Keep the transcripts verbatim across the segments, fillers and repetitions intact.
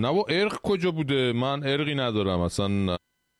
نه و ارق کجا بوده؟ من ارقی ندارم اصلا.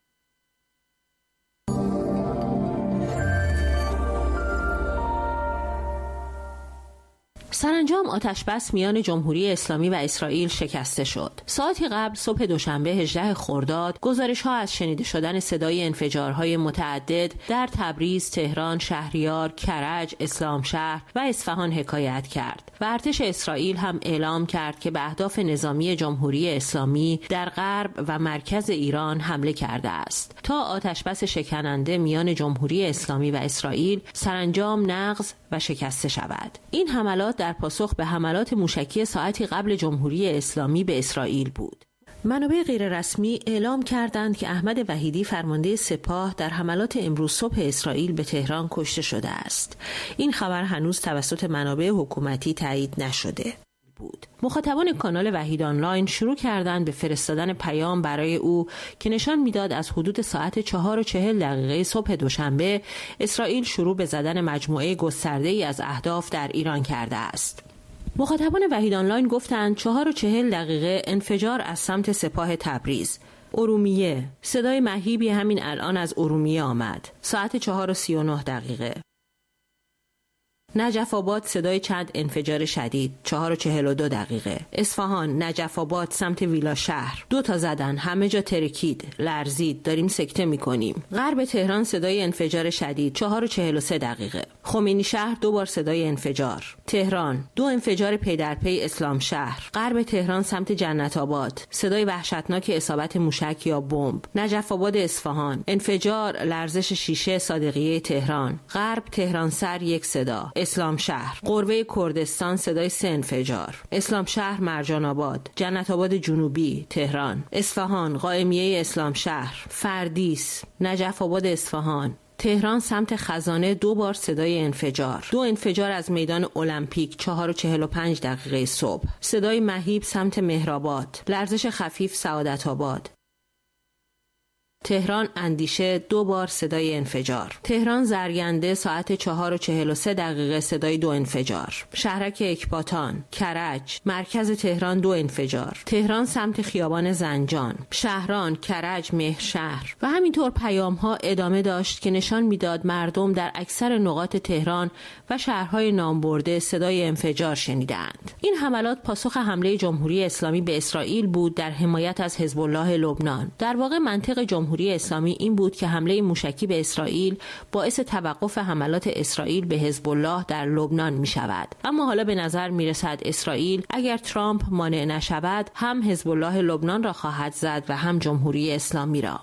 سرانجام آتشبس میان جمهوری اسلامی و اسرائیل شکسته شد. ساعتی قبل صبح دوشنبه هجدهم خرداد گزارش‌ها از شنیده شدن صدای انفجارهای متعدد در تبریز، تهران، شهریار، کرج، اسلامشهر و اصفهان حکایت کرد و ارتش اسرائیل هم اعلام کرد که به اهداف نظامی جمهوری اسلامی در غرب و مرکز ایران حمله کرده است تا آتشبس شکننده میان جمهوری اسلامی و اسرائیل سرانجام نقض و شکسته شود. این حملات در پاسخ به حملات موشکی ساعتی قبل جمهوری اسلامی به اسرائیل بود. منابع غیررسمی اعلام کردند که احمد وحیدی فرمانده سپاه در حملات امروز صبح اسرائیل به تهران کشته شده است. این خبر هنوز توسط منابع حکومتی تایید نشده بود. مخاطبان کانال وحید آنلاین شروع کردند به فرستادن پیام برای او که نشان میداد از حدود ساعت چهار و چهل دقیقه صبح دوشنبه اسرائیل شروع به زدن مجموعه گسترده‌ای از اهداف در ایران کرده است. مخاطبان وحید آنلاین گفتند چهار و چهل دقیقه انفجار از سمت سپاه تبریز. ارومیه، صدای مهیبی همین الان از ارومیه آمد. ساعت چهار و سی و نه دقیقه. نجف آباد صدای چند انفجار شدید. چهار و چهل و دو دقیقه. اصفهان، نجف آباد سمت ویلا شهر. دو تا زدن، همه جا ترکید، لرزید، داریم سکته میکنیم. غرب تهران صدای انفجار شدید. چهار و چهل و سه دقیقه. خمینی شهر دو بار صدای انفجار. تهران، دو انفجار پی در پی اسلام شهر. غرب تهران سمت جنت آباد، صدای وحشتناک اصابت موشک یا بمب. نجف آباد اصفهان، انفجار، لرزش شیشه صادقیه تهران. غرب تهران سر یک صدا. اسلام شهر، قربه کردستان صدای سه انفجار. اسلام شهر مرجان آباد، جنت آباد جنوبی تهران. اصفهان، قائمیه اسلام شهر. فردیس، نجف آباد اصفهان. تهران سمت خزانه دو بار صدای انفجار. دو انفجار از میدان المپیک. چهار و چهل و پنج دقیقه صبح. صدای مهیب سمت مهرآباد. لرزش خفیف سعادت آباد. تهران اندیشه دو بار صدای انفجار. تهران زرگنده ساعت چهار و چهل و سه دقیقه صدای دو انفجار. شهرک اکباتان، کرج، مرکز تهران دو انفجار. تهران سمت خیابان زنجان. شهران، کرج، مهرشهر و همینطور پیام ها ادامه داشت که نشان میداد مردم در اکثر نقاط تهران و شهرهای نامبرده صدای انفجار شنیدند. این حملات پاسخ حمله جمهوری اسلامی به اسرائیل بود در حمایت از حزب الله لبنان. در واقع منطق جمهوری جمهوری اسلامی این بود که حمله موشکی به اسرائیل باعث توقف حملات اسرائیل به حزب الله در لبنان می شود. اما حالا به نظر می رسد اسرائیل اگر ترامپ مانع نشود هم حزب الله لبنان را خواهد زد و هم جمهوری اسلامی را.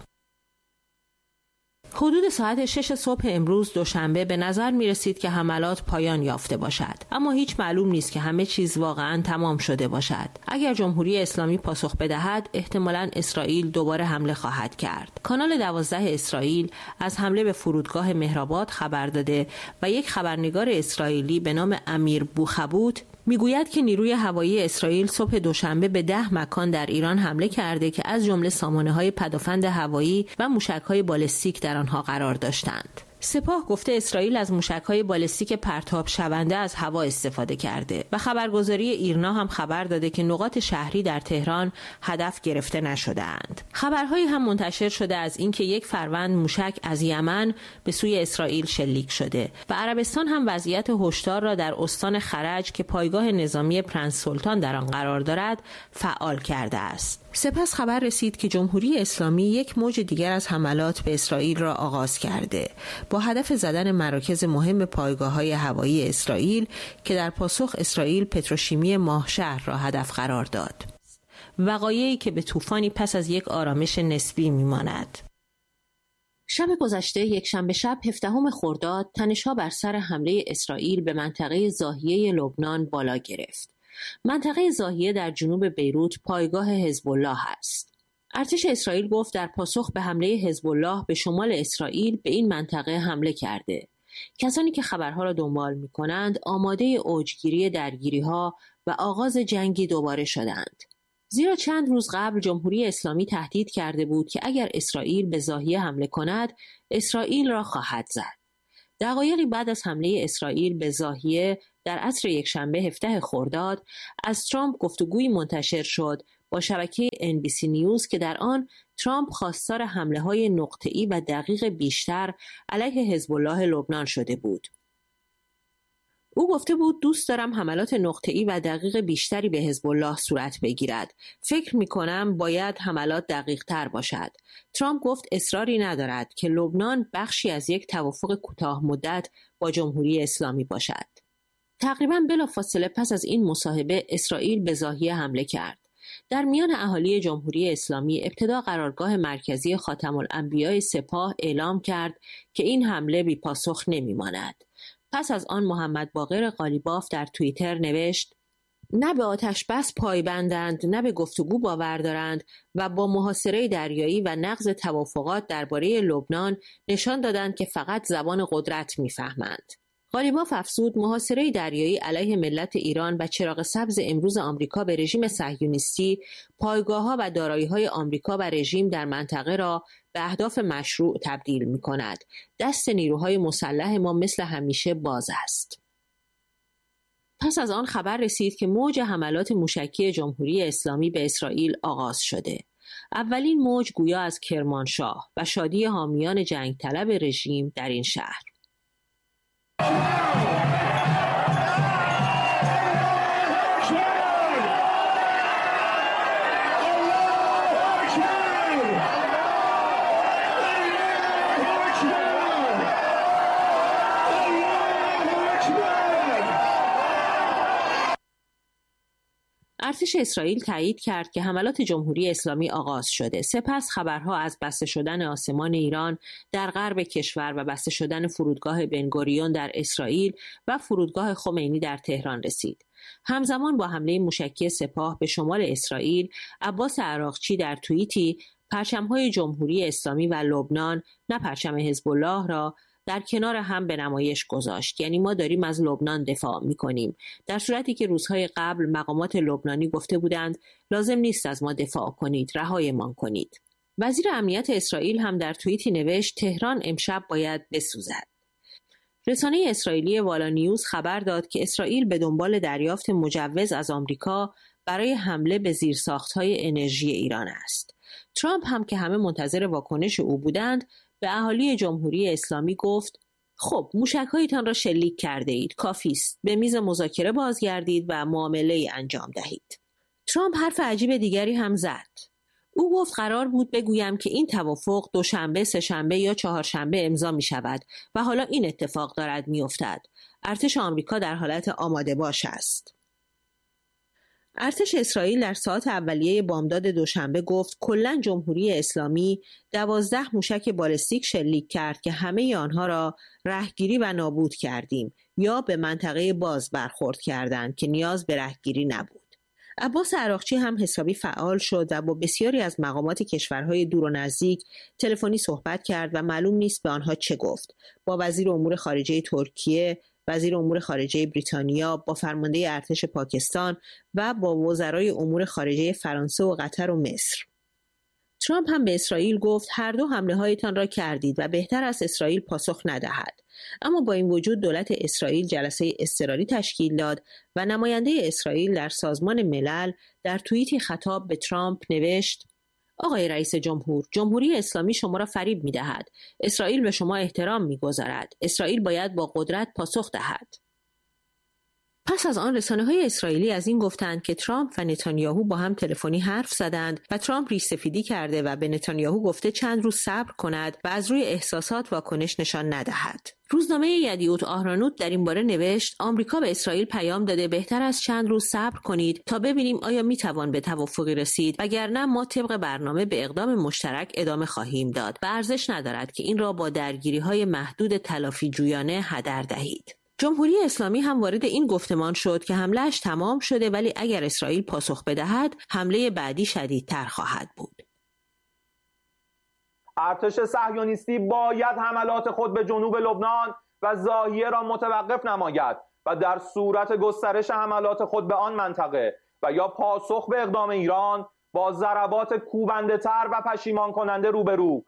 حدود ساعت شش صبح امروز دوشنبه به نظر می رسید که حملات پایان یافته باشد، اما هیچ معلوم نیست که همه چیز واقعا تمام شده باشد. اگر جمهوری اسلامی پاسخ بدهد احتمالاً اسرائیل دوباره حمله خواهد کرد. کانال دوازده اسرائیل از حمله به فرودگاه مهرآباد خبر داده و یک خبرنگار اسرائیلی به نام امیر بوخبوت میگوید که نیروی هوایی اسرائیل صبح دوشنبه به ده مکان در ایران حمله کرده که از جمله سامانه‌های پدافند هوایی و موشک‌های بالستیک در آنها قرار داشتند. سپاه گفته اسرائیل از موشک‌های بالستیک پرتاب شونده از هوا استفاده کرده و خبرگزاری ایرنا هم خبر داده که نقاط شهری در تهران هدف گرفته نشده‌اند. خبرهایی هم منتشر شده از اینکه یک فروند موشک از یمن به سوی اسرائیل شلیک شده و عربستان هم وضعیت هشدار را در استان خرج که پایگاه نظامی پرنس سلطان در آن قرار دارد فعال کرده است. سپس خبر رسید که جمهوری اسلامی یک موج دیگر از حملات به اسرائیل را آغاز کرده با هدف زدن مراکز مهم پایگاه‌های هوایی اسرائیل که در پاسخ اسرائیل پتروشیمی ماهشهر را هدف قرار داد. وقایعی که به طوفانی پس از یک آرامش نسبی می‌ماند. شب گذشته یک شنبه شب هفدهم خرداد تنش‌ها بر سر حمله اسرائیل به منطقه ضاحیه لبنان بالا گرفت. منطقه ضاحیه در جنوب بیروت پایگاه حزب الله است. ارتش اسرائیل گفت در پاسخ به حمله حزب الله به شمال اسرائیل به این منطقه حمله کرده. کسانی که خبرها را دنبال می‌کنند آماده اوجگیری درگیری‌ها و آغاز جنگی دوباره شدند. زیرا چند روز قبل جمهوری اسلامی تهدید کرده بود که اگر اسرائیل به ضاحیه حمله کند، اسرائیل را خواهد زد. دقایقی بعد از حمله اسرائیل به ضاحیه در عصر یکشنبه هفدهم خرداد از ترامپ گفتگویی منتشر شد با شبکه ان بی سی نیوز که در آن ترامپ خواستار حمله‌های نقطه‌ای و دقیق بیشتر علیه حزب الله لبنان شده بود. او گفته بود دوست دارم حملات نقطه‌ای و دقیق بیشتری به حزب الله صورت بگیرد. فکر می‌کنم باید حملات دقیق‌تر باشد. ترامپ گفت اصراری ندارد که لبنان بخشی از یک توافق کوتاه مدت با جمهوری اسلامی باشد. تقریباً بلافاصله پس از این مصاحبه اسرائیل به ضاحیه حمله کرد. در میان اهالی جمهوری اسلامی ابتدا قرارگاه مرکزی خاتم الانبیاء سپاه اعلام کرد که این حمله بی پاسخ نمی‌ماند. پس از آن محمد باقر قالیباف در توییتر نوشت: نه به آتش بس پایبندند، نه به گفتگو باور دارند و با محاصره دریایی و نقض توافقات درباره لبنان نشان دادند که فقط زبان قدرت می‌فهمند. قالیباف افزود محاصره دریایی علیه ملت ایران و چراغ سبز امروز آمریکا به رژیم صهیونیستی، پایگاه‌ها و دارایی‌های آمریکا و رژیم در منطقه را به اهداف مشروع تبدیل می‌کند. دست نیروهای مسلح ما مثل همیشه باز است. پس از آن خبر رسید که موج حملات موشکی جمهوری اسلامی به اسرائیل آغاز شده. اولین موج گویا از کرمانشاه و شادی حامیان جنگ طلب رژیم در این شهر. ارتش اسرائیل تایید کرد که حملات جمهوری اسلامی آغاز شده. سپس خبرها از بسته شدن آسمان ایران در غرب کشور و بسته شدن فرودگاه بنگوریون در اسرائیل و فرودگاه خمینی در تهران رسید. همزمان با حمله موشکی سپاه به شمال اسرائیل، عباس عراقچی در توییتی پرچم‌های جمهوری اسلامی و لبنان، نه پرچم حزب الله را در کنار هم به نمایش گذاشت. یعنی ما داریم از لبنان دفاع می‌کنیم، در صورتی که روزهای قبل مقامات لبنانی گفته بودند لازم نیست از ما دفاع کنید، رهایمان کنید. وزیر امنیت اسرائیل هم در توییتی نوشت تهران امشب باید بسوزد. رسانه اسرائیلی والا نیوز خبر داد که اسرائیل به دنبال دریافت مجوز از آمریکا برای حمله به زیرساخت‌های انرژی ایران است. ترامپ هم که همه منتظر واکنش او بودند، به اهالی جمهوری اسلامی گفت خب موشک‌هایتان را شلیک کرده اید، کافی است، به میز مذاکره بازگردید و معامله انجام دهید. ترامپ حرف عجیب دیگری هم زد. او گفت قرار بود بگویم که این توافق دوشنبه، سه‌شنبه یا چهارشنبه امضا می شود و حالا این اتفاق دارد می افتد. ارتش آمریکا در حالت آماده باش است. ارتش اسرائیل در ساعات اولیه بامداد دوشنبه گفت کلاً جمهوری اسلامی دوازده موشک بالستیک شلیک کرد که همه آنها را رهگیری و نابود کردیم یا به منطقه باز برخورد کردند که نیاز به رهگیری نبود. عباس عراقچی هم حسابی فعال شد و با بسیاری از مقامات کشورهای دور و نزدیک تلفنی صحبت کرد و معلوم نیست به آنها چه گفت. با وزیر امور خارجه ترکیه، وزیر امور خارجه بریتانیا، با فرمانده ارتش پاکستان و با وزرای امور خارجه فرانسه و قطر و مصر. ترامپ هم به اسرائیل گفت هر دو حمله هایتان را کردید و بهتر است اسرائیل پاسخ ندهد. اما با این وجود دولت اسرائیل جلسه اضطراری تشکیل داد و نماینده اسرائیل در سازمان ملل در توییتی خطاب به ترامپ نوشت آقای رئیس جمهور، جمهوری اسلامی شما را فریب می دهد. اسرائیل به شما احترام می گذارد. اسرائیل باید با قدرت پاسخ دهد. پس از آن رسانه‌های اسرائیلی از این گفتند که ترامپ و نتانیاهو با هم تلفنی حرف زدند و ترامپ ریش‌سفیدی کرده و به نتانیاهو گفته چند روز صبر کند و از روی احساسات واکنش نشان ندهد. روزنامه یدیعوت آهرانوت در این باره نوشت آمریکا به اسرائیل پیام داده بهتر از چند روز صبر کنید تا ببینیم آیا میتوان به توافقی رسید، وگرنه ما طبق برنامه به اقدام مشترک ادامه خواهیم داد و ارزش ندارد که این را با درگیری‌های محدود تلافی جویانه هدر دهید. جمهوری اسلامی هم وارد این گفتمان شد که حمله‌اش تمام شده ولی اگر اسرائیل پاسخ بدهد حمله بعدی شدیدتر خواهد بود. ارتش صهیونیستی باید حملات خود به جنوب لبنان و ضاحیه را متوقف نماید و در صورت گسترش حملات خود به آن منطقه و یا پاسخ به اقدام ایران با ضربات کوبنده‌تر و پشیمان کننده روبرو.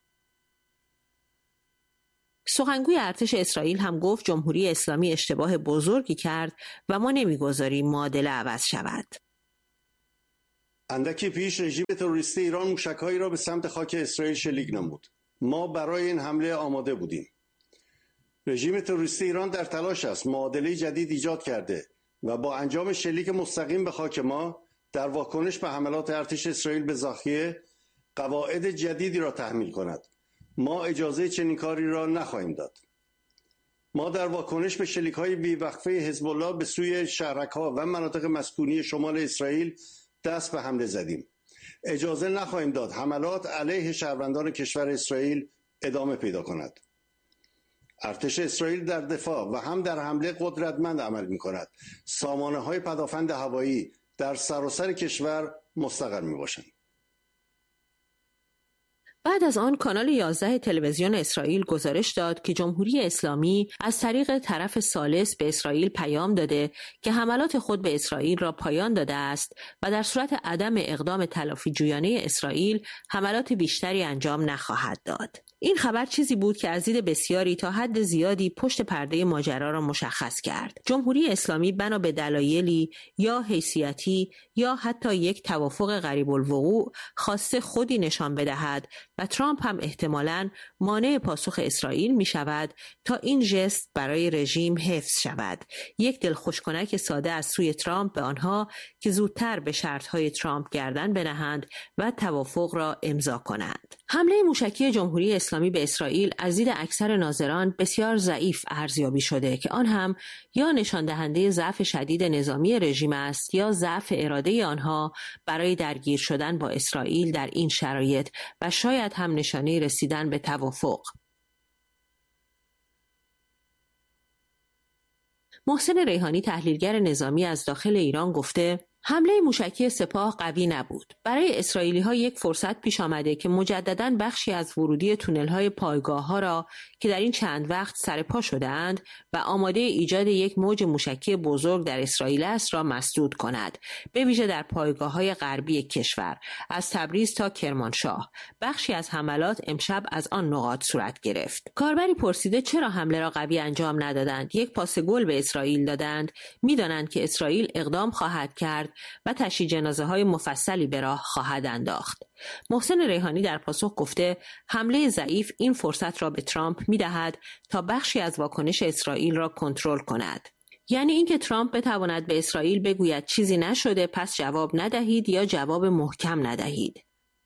سخنگوی ارتش اسرائیل هم گفت جمهوری اسلامی اشتباه بزرگی کرد و ما نمیگذاریم معادله عوض شود. اندکی پیش رژیم تروریستی ایران موشک‌هایی را به سمت خاک اسرائیل شلیک نمود. ما برای این حمله آماده بودیم. رژیم تروریستی ایران در تلاش است معادله جدید ایجاد کرده و با انجام شلیک مستقیم به خاک ما در واکنش به حملات ارتش اسرائیل به ضاحیه قواعد جدیدی را تحمیل کند. ما اجازه چنین کاری را نخواهیم داد. ما در واکنش به شلیک‌های بی‌وقفه حزب الله به سوی شهرک‌ها و مناطق مسکونی شمال اسرائیل دست به حمله زدیم. اجازه نخواهیم داد حملات علیه شهروندان کشور اسرائیل ادامه پیدا کند. ارتش اسرائیل در دفاع و هم در حمله قدرتمند عمل می‌کند. سامانه‌های پدافند هوایی در سراسر کشور مستقر می‌باشند. بعد از آن کانال یازده تلویزیون اسرائیل گزارش داد که جمهوری اسلامی از طریق طرف ثالث به اسرائیل پیام داده که حملات خود به اسرائیل را پایان داده است و در صورت عدم اقدام تلافی جویانه اسرائیل حملات بیشتری انجام نخواهد داد. این خبر چیزی بود که از دید بسیاری تا حد زیادی پشت پرده ماجرا را مشخص کرد. جمهوری اسلامی بنا به دلایلی یا حیثیتی یا حتی یک توافق غریب الوقوع خواسته خودی نشان بدهد و ترامپ هم احتمالاً مانع پاسخ اسرائیل می شود تا این ژست برای رژیم حفظ شود. یک دلخوشکنک ساده از سوی ترامپ به آنها که زودتر به شرطهای ترامپ گردن بنهند و توافق را امضا کنند. حمله موشکی جمهوری اسلامی به اسرائیل از دید اکثر ناظران بسیار ضعیف ارزیابی شده که آن هم یا نشان دهنده ضعف شدید نظامی رژیم است یا ضعف اراده آنها برای درگیر شدن با اسرائیل در این شرایط و شاید هم نشانه رسیدن به توافق. محسن ریحانی تحلیلگر نظامی از داخل ایران گفته حمله موشکی سپاه قوی نبود. برای اسرائیلی ها یک فرصت پیش آمده که مجدداً بخشی از ورودی تونل های پایگاه ها را که در این چند وقت سرپا شده اند و آماده ایجاد یک موج موشکی بزرگ در اسرائیل است را مسدود کند. به ویژه در پایگاه های غربی کشور از تبریز تا کرمانشاه. بخشی از حملات امشب از آن نقاط صورت گرفت. کاربری پرسیده چرا حمله را قوی انجام ندادند؟ یک پاس گل به اسرائیل دادند. می‌دانند که اسرائیل اقدام خواهد کرد و تشییع جنازه های مفصلی به راه خواهد انداخت. محسن ریحانی در پاسخ گفته حمله ضعیف این فرصت را به ترامپ می دهد تا بخشی از واکنش اسرائیل را کنترل کند. یعنی اینکه ترامپ بتواند به اسرائیل بگوید چیزی نشده پس جواب ندهید یا جواب محکم ندهید.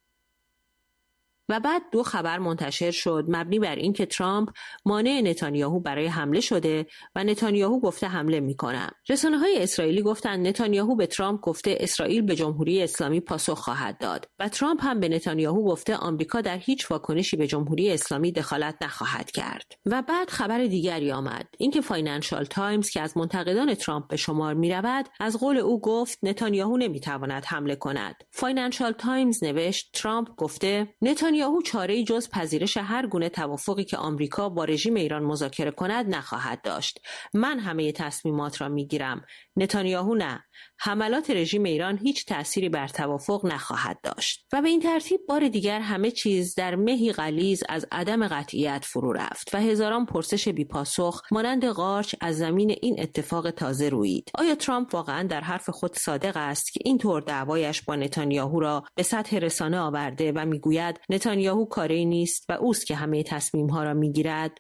و بعد دو خبر منتشر شد مبنی بر این که ترامپ مانع نتانیاهو برای حمله شده و نتانیاهو گفته حمله میکنم. رسانه‌های اسرائیلی گفتند نتانیاهو به ترامپ گفته اسرائیل به جمهوری اسلامی پاسخ خواهد داد و ترامپ هم به نتانیاهو گفته آمریکا در هیچ واکنشی به جمهوری اسلامی دخالت نخواهد کرد. و بعد خبر دیگری آمد، اینکه فاینانشال تایمز که از منتقدان ترامپ به شمار میرود از قول او گفت نتانیاهو نمیتواند حمله کند. فاینانشال تایمز نوشت ترامپ گفته نتانیاهو نتانیاهو چاره‌ای جز پذیرش هر گونه توافقی که آمریکا با رژیم ایران مذاکره کند نخواهد داشت. من همه تصمیمات را میگیرم. نتانیاهو نه. حملات رژیم ایران هیچ تأثیری بر توافق نخواهد داشت. و به این ترتیب بار دیگر همه چیز در مهی غلیظ از عدم قطعیت فرو رفت و هزاران پرسش بی پاسخ مانند قارچ از زمین این اتفاق تازه رویید. آیا ترامپ واقعا در حرف خود صادق است که اینطور دعوایش با نتانیاهو را به سطح رسانه آورده و میگوید نتانیاهو کاری نیست و اوست که همه تصمیم‌ها را میگیرد؟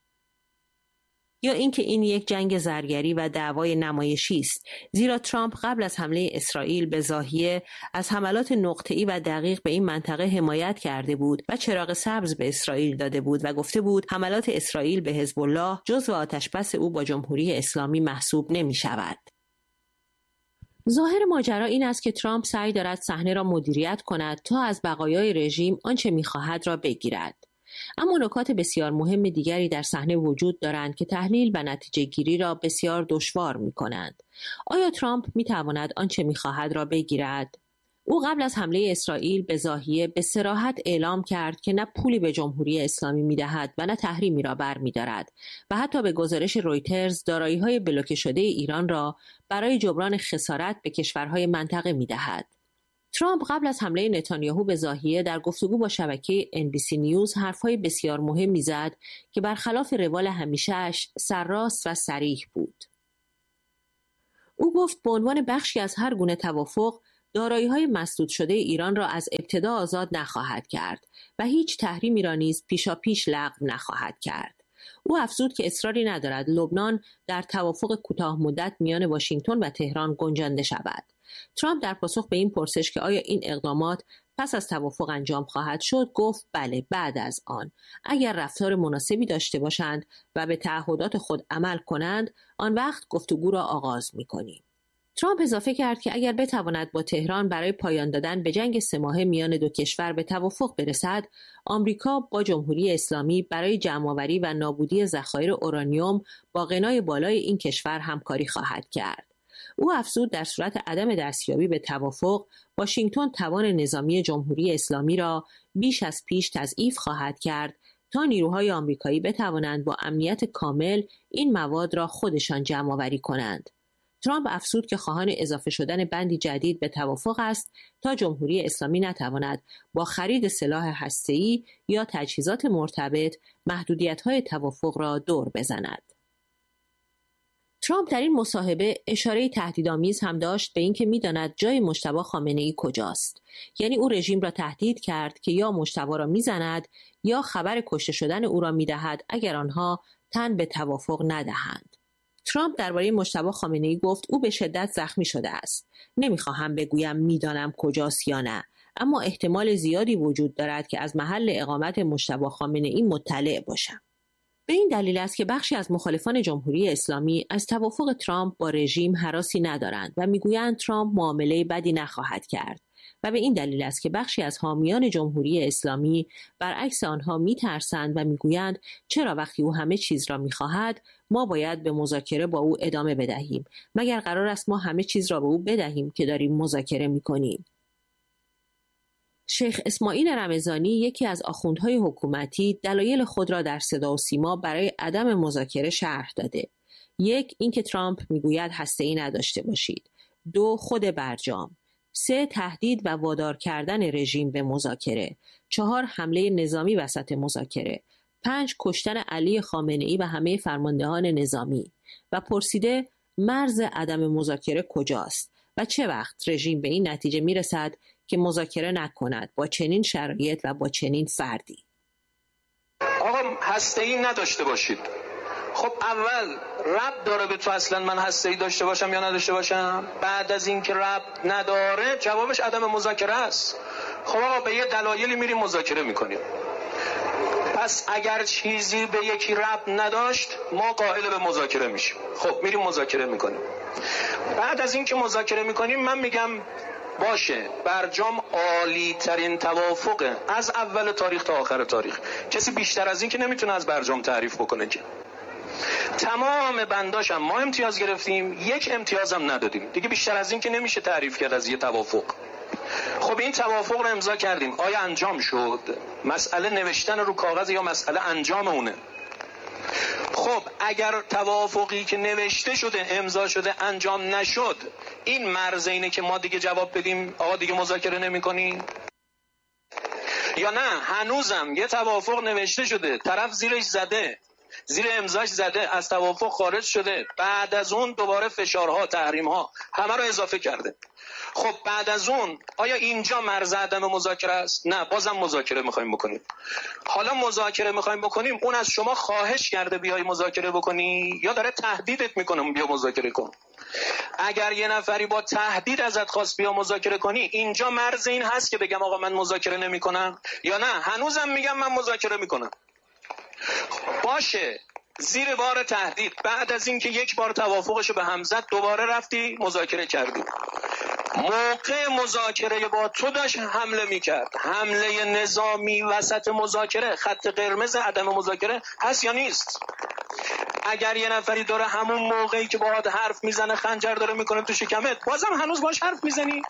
یا اینکه این یک جنگ زرگری و دعوای نمایشی است، زیرا ترامپ قبل از حمله اسرائیل به ضاحیه از حملات نقطه‌ای و دقیق به این منطقه حمایت کرده بود و چراغ سبز به اسرائیل داده بود و گفته بود حملات اسرائیل به حزب الله جزو آتشبس او با جمهوری اسلامی محسوب نمی شود. ظاهر ماجرا این است که ترامپ سعی دارد صحنه را مدیریت کند تا از بقایای رژیم آنچه می‌خواهد را بگیرد. اما نکات بسیار مهم دیگری در صحنه وجود دارند که تحلیل و نتیجه گیری را بسیار دشوار می کنند. آیا ترامپ می تواند آنچه می خواهد را بگیرد؟ او قبل از حمله اسرائیل به ضاحیه به صراحت اعلام کرد که نه پولی به جمهوری اسلامی می دهد و نه تحریمی را بر می دارد و حتی به گزارش رویترز دارایی های بلوکه شده ایران را برای جبران خسارت به کشورهای منطقه می دهد. ترامپ قبل از حمله نتانیاهو به ضاحیه در گفتگو با شبکه ان بی سی نیوز حرفهای بسیار مهمی زد که برخلاف روال همیشه‌اش سرراست و صریح بود. او گفت به عنوان بخشی از هر گونه توافق دارایی‌های مسدود شده ایران را از ابتدا آزاد نخواهد کرد و هیچ تحریمی را نیز پیشاپیش لغو نخواهد کرد. او افزود که اصراری ندارد لبنان در توافق کوتاه مدت میان واشنگتن و تهران گنجانده شود. ترامپ در پاسخ به این پرسش که آیا این اقدامات پس از توافق انجام خواهد شد گفت بله، بعد از آن اگر رفتار مناسبی داشته باشند و به تعهدات خود عمل کنند آن وقت گفتگو را آغاز می‌کنیم. ترامپ اضافه کرد که اگر بتواند با تهران برای پایان دادن به جنگ سه ماهه میان دو کشور به توافق برسد، آمریکا با جمهوری اسلامی برای جمع‌آوری و نابودی ذخایر اورانیوم با غنای بالای این کشور همکاری خواهد کرد. او افزود در صورت عدم دستیابی به توافق، واشنگتن توان نظامی جمهوری اسلامی را بیش از پیش تضعیف خواهد کرد تا نیروهای آمریکایی بتوانند با امنیت کامل این مواد را خودشان جمع‌آوری کنند. ترامپ افزود که خواهان اضافه شدن بندی جدید به توافق است تا جمهوری اسلامی نتواند با خرید سلاح هسته‌ای یا تجهیزات مرتبط محدودیت‌های توافق را دور بزند. ترامپ در این مصاحبه اشاره تهدیدآمیز هم داشت به اینکه می‌داند جای مجتبی خامنه‌ای کجاست. یعنی او رژیم را تهدید کرد که یا مجتبی را می‌زند یا خبر کشته شدن او را می‌دهد اگر آنها تن به توافق ندهند. ترامپ درباره مجتبی خامنه‌ای گفت او به شدت زخمی شده است. نمی‌خواهم بگویم می‌دانم کجاست یا نه، اما احتمال زیادی وجود دارد که از محل اقامت مجتبی خامنه‌ای مطلع باشم. به این دلیل است که بخشی از مخالفان جمهوری اسلامی از توافق ترامپ با رژیم هراسی ندارند و میگویند ترامپ معامله بدی نخواهد کرد و به این دلیل است که بخشی از حامیان جمهوری اسلامی برعکس آنها میترسند و میگویند چرا وقتی او همه چیز را میخواهد ما باید به مذاکره با او ادامه بدهیم، مگر قرار است ما همه چیز را به او بدهیم که داریم مذاکره میکنیم. شیخ اسماعیل رمضانی، یکی از آخوندهای حکومتی، دلایل خود را در صدا و سیما برای عدم مذاکره شرح داده. یک، اینکه ترامپ میگوید هسته‌ای نداشته باشید. دو، خود برجام. سه، تهدید و وادار کردن رژیم به مذاکره. چهار، حمله نظامی وسط مذاکره. پنج، کشتن علی خامنه‌ای و همه فرماندهان نظامی. و پرسیده مرز عدم مذاکره کجاست و چه وقت رژیم به این نتیجه میرسد که مذاکره نکند با چنین شرایط و با چنین فردی. آقا هسته‌ای نداشته باشید. خب اول ربط داره به تو اصلا من هسته‌ای داشته باشم یا نداشته باشم؟ بعد از این که ربط نداره جوابش عدم مذاکره است. خب آقا به یه دلایلی میریم مذاکره میکنیم. پس اگر چیزی به یکی ربط نداشت ما قائل به مذاکره میشیم. خب میریم مذاکره میکنیم. بعد از این که مذاکره میکنیم من میگم باشه برجام عالی ترین توافقه از اول تاریخ تا آخر تاریخ. کسی بیشتر از این که نمیتونه از برجام تعریف بکنه که. تمام بنداشم ما امتیاز گرفتیم، یک امتیازم ندادیم. دیگه بیشتر از این که نمیشه تعریف کرد از یه توافق. خب این توافق رو امضا کردیم، آیا انجام شد؟ مسئله نوشتن رو کاغذ یا مسئله انجام اونه؟ خب اگر توافقی که نوشته شده امضا شده انجام نشد، این مرز اینه که ما دیگه جواب بدیم آقا دیگه مذاکره نمی‌کنیم؟ یا نه هنوزم یه توافق نوشته شده، طرف زیرش زده، زیر امضاش زده، از توافق خارج شده، بعد از اون دوباره فشارها، تحریم‌ها همه رو اضافه کرده. خب بعد از اون آیا اینجا مرز عدم مذاکره است؟ نه، بازم مذاکره می‌خوایم بکنیم. حالا مذاکره می‌خوایم بکنیم، اون از شما خواهش کرده بیای مذاکره بکنی یا داره تهدیدت می‌کنه بیا مذاکره کن؟ اگر یه نفری با تهدید ازت خواست بیا مذاکره کنی، اینجا مرز این هست که بگم آقا من مذاکره نمی‌کنم یا نه هنوزم میگم من مذاکره می‌کنم؟ باشه، زیر بار تهدید بعد از اینکه یک بار توافقشو به هم زد دوباره رفتی مذاکره کردی. موقع مذاکره با تو داشت حمله میکرد، حمله نظامی وسط مذاکره، خط قرمز عدم مذاکره هست یا نیست؟ اگر یه نفری داره همون موقعی که باهات حرف میزنه خنجر داره میکنه تو شکمت، بازم هنوز باش حرف میزنی؟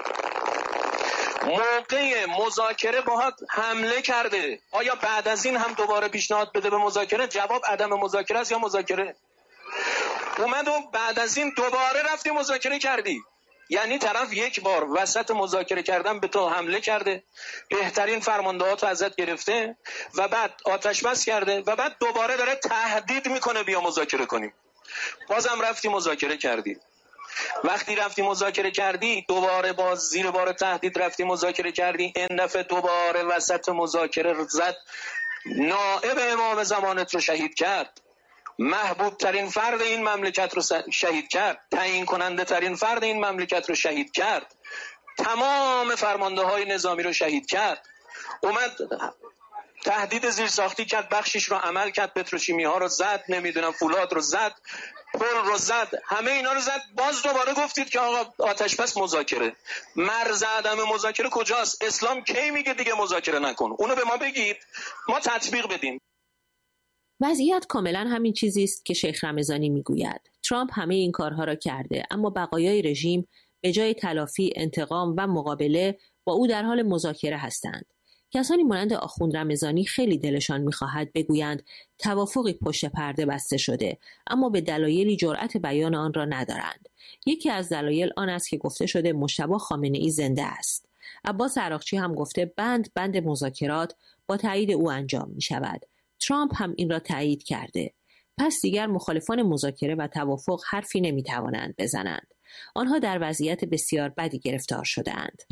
موقع مذاکره باهات حمله کرده، آیا بعد از این هم دوباره پیشنهاد بده به مذاکره؟ جواب عدم مذاکره است یا مذاکره؟ اومد و بعد از این دوباره رفتی مذاکره کردی. یعنی طرف یک بار وسط مذاکره کردن به تو حمله کرده، بهترین فرماندهاتو ازت گرفته و بعد آتش بس کرده و بعد دوباره داره تهدید میکنه بیا مذاکره کنیم. بازم رفتی مذاکره کردی. وقتی رفتی مذاکره کردی دوباره باز زیر بار تهدید رفتی مذاکره کردی، این دفعه دوباره وسط مذاکره زد نائب امام زمانت رو شهید کرد، محبوب ترین فرد این مملکت رو شهید کرد، تعیین کننده ترین فرد این مملکت رو شهید کرد، تمام فرمانده های نظامی رو شهید کرد، اومد تهدید زیرساختی کرد، بخشش رو عمل کرد، پتروشیمی ها رو زد، نمیدونم فولاد رو زد، پل رو زد، همه اینا رو زد. باز دوباره گفتید که آقا آتش بس مذاکره. مرز عدم مذاکره کجاست؟ اسلام کی میگه دیگه مذاکره نکن؟ اونو به ما بگید ما تطبیق بدیم. وضعیت کاملا همین چیزی است که شیخ رمضانی میگوید. ترامپ همه این کارها را کرده، اما بقایای رژیم به جای تلافی، انتقام و مقابله با او در حال مذاکره هستند. کسانی مانند آخوند رمضانی خیلی دلشان می‌خواهد بگویند توافقی پشت پرده بسته شده، اما به دلایلی جرأت بیان آن را ندارند. یکی از دلایل آن است که گفته شده مجتبی خامنه‌ای زنده است. عباس عراقچی هم گفته بند بند مذاکرات با تایید او انجام می‌شود. ترامپ هم این را تایید کرده. پس دیگر مخالفان مذاکره و توافق حرفی نمی‌توانند بزنند. آنها در وضعیت بسیار بدی گرفتار شده‌اند.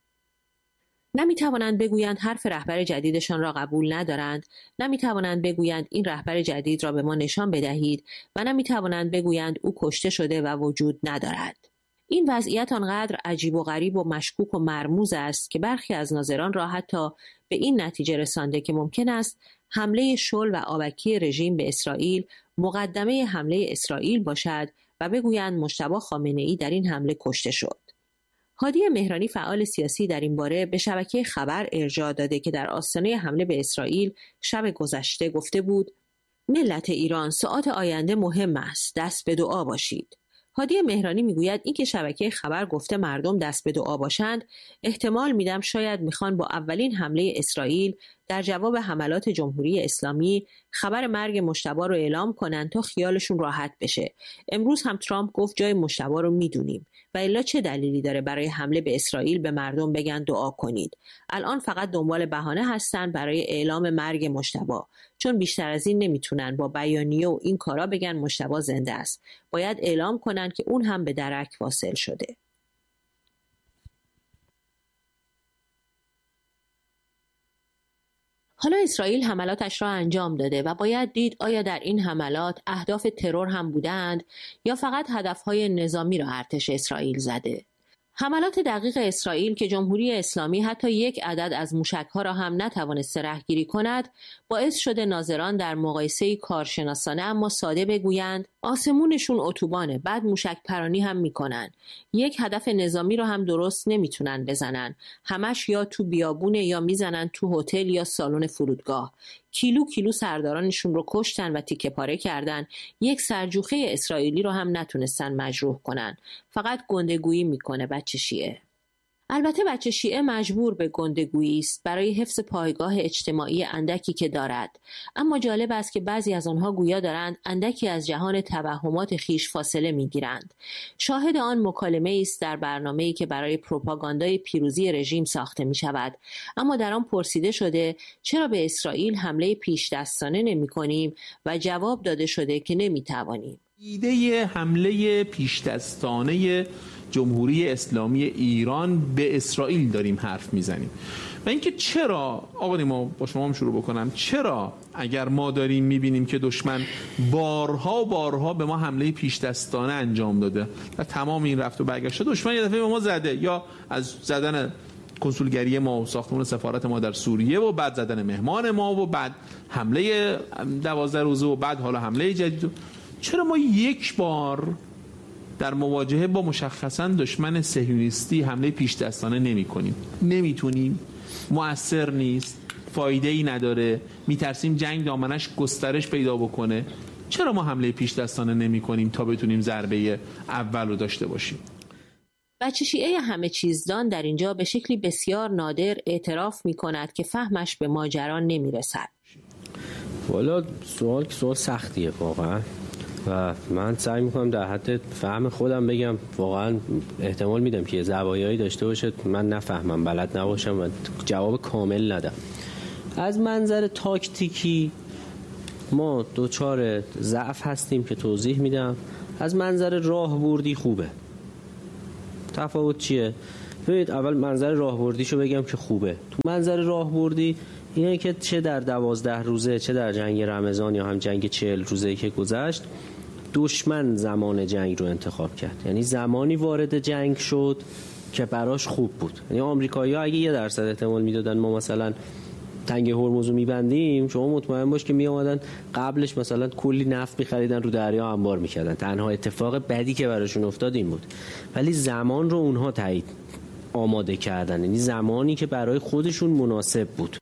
نمی‌توانند بگویند حرف رهبر جدیدشان را قبول ندارند، نمی‌توانند بگویند این رهبر جدید را به ما نشان بدهید و نمی‌توانند بگویند او کشته شده و وجود ندارد. این وضعیت آنقدر عجیب و غریب و مشکوک و مرموز است که برخی از ناظران را حتی به این نتیجه رسانده که ممکن است حمله شل و آبکی رژیم به اسرائیل مقدمه حمله اسرائیل باشد و بگویند مجتبی خامنه‌ای در این حمله کشته شد. هادی مهرانی فعال سیاسی در این باره به شبکه خبر ارجاع داده که در آستانه حمله به اسرائیل شب گذشته گفته بود ملت ایران ساعات آینده مهم است، دست به دعا باشید. هادی مهرانی میگوید اینکه شبکه خبر گفته مردم دست به دعا باشند، احتمال میدم شاید میخوان با اولین حمله اسرائیل در جواب حملات جمهوری اسلامی خبر مرگ مجتبی رو اعلام کنن تا خیالشون راحت بشه. امروز هم ترامپ گفت جای مجتبی رو میدونیم و الا چه دلیلی داره برای حمله به اسرائیل به مردم بگن دعا کنید؟ الان فقط دنبال بهانه هستن برای اعلام مرگ مجتبی، چون بیشتر از این نمیتونن با بیانیه و این کارا بگن مجتبی زنده است. باید اعلام کنن که اون هم به درک واصل شده. حالا اسرائیل حملاتش را انجام داده و باید دید آیا در این حملات اهداف ترور هم بودند یا فقط هدفهای نظامی را ارتش اسرائیل زده. حملات دقیق اسرائیل که جمهوری اسلامی حتی یک عدد از موشک‌ها را هم نتوانسته رهگیری کند، باعث شده ناظران در مقایسه کارشناسانه اما ساده بگویند آسمونشون اتوبانه، بعد موشک پرانی هم میکنن. یک هدف نظامی رو هم درست نمیتونن بزنن. همش یا تو بیابونه یا میزنن تو هتل یا سالن فرودگاه. کیلو کیلو سردارانشون رو کشتن و تیکه پاره کردن. یک سرجوخه اسرائیلی رو هم نتونستن مجروح کنن. فقط گندگویی میکنه بچه شیعه. البته بچه شیعه مجبور به گندگویی است برای حفظ پایگاه اجتماعی اندکی که دارد، اما جالب است که بعضی از آنها گویا دارند اندکی از جهان توهمات خیش فاصله میگیرند. شاهد آن مکالمه است در برنامه‌ای که برای پروپاگاندای پیروزی رژیم ساخته می شود، اما در آن پرسیده شده چرا به اسرائیل حمله پیش دستانه نمی کنیم و جواب داده شده که نمی توانیم. ایده حمله پیش دستانه جمهوری اسلامی ایران به اسرائیل داریم حرف میزنیم و اینکه چرا آقا نیما با شما هم شروع بکنم، چرا اگر ما داریم میبینیم که دشمن بارها بارها به ما حمله پیش دستانه انجام داده و تمام این رفت و برگشت دشمن یه دفعه به ما زده، یا از زدن کنسولگری ما و ساختمان سفارت ما در سوریه و بعد زدن مهمان ما و بعد حمله دوازده روزه و بعد حالا حمله جدید، چرا ما یک بار در مواجهه با مشخصاً دشمن صهیونیستی حمله پیش دستانه نمی کنیم؟ نمیتونیم، مؤثر نیست، فایده ای نداره، میترسیم جنگ دامنش گسترش پیدا بکنه. چرا ما حمله پیش دستانه نمی کنیم تا بتونیم ضربه اول رو داشته باشیم؟ بچه شیعه همه چیزدان در اینجا به شکلی بسیار نادر اعتراف می کند که فهمش به ماجرا نمی رسد. والا سوال که سوال سختیه واقعا و من سعی میکنم در حد فهم خودم بگم. واقعا احتمال میدم که زوایایی داشته باشه من نفهمم، بلد نباشم و جواب کامل ندم. از منظر تاکتیکی ما دوچار ضعف هستیم که توضیح میدم. از منظر راهبردی خوبه. تفاوت چیه؟ ببینید اول منظر راهبردیشو بگم که خوبه. تو منظر راهبردی اینه که چه در دوازده روزه چه در جنگ رمضان یا هم جنگ چهل روزه‌ای که گذشت، دشمن زمان جنگ رو انتخاب کرد. یعنی زمانی وارد جنگ شد که براش خوب بود. یعنی آمریکایی‌ها اگه یه درصد احتمال میدادن ما مثلا تنگ هرمز رو میبندیم، شما مطمئن باش که میامدن قبلش مثلا کلی نفت میخریدن رو دریا انبار میکردن. تنها اتفاق بدی که براشون افتاد این بود. ولی زمان رو اونها تایید آماده کردن، یعنی زمانی که برای خودشون مناسب بود.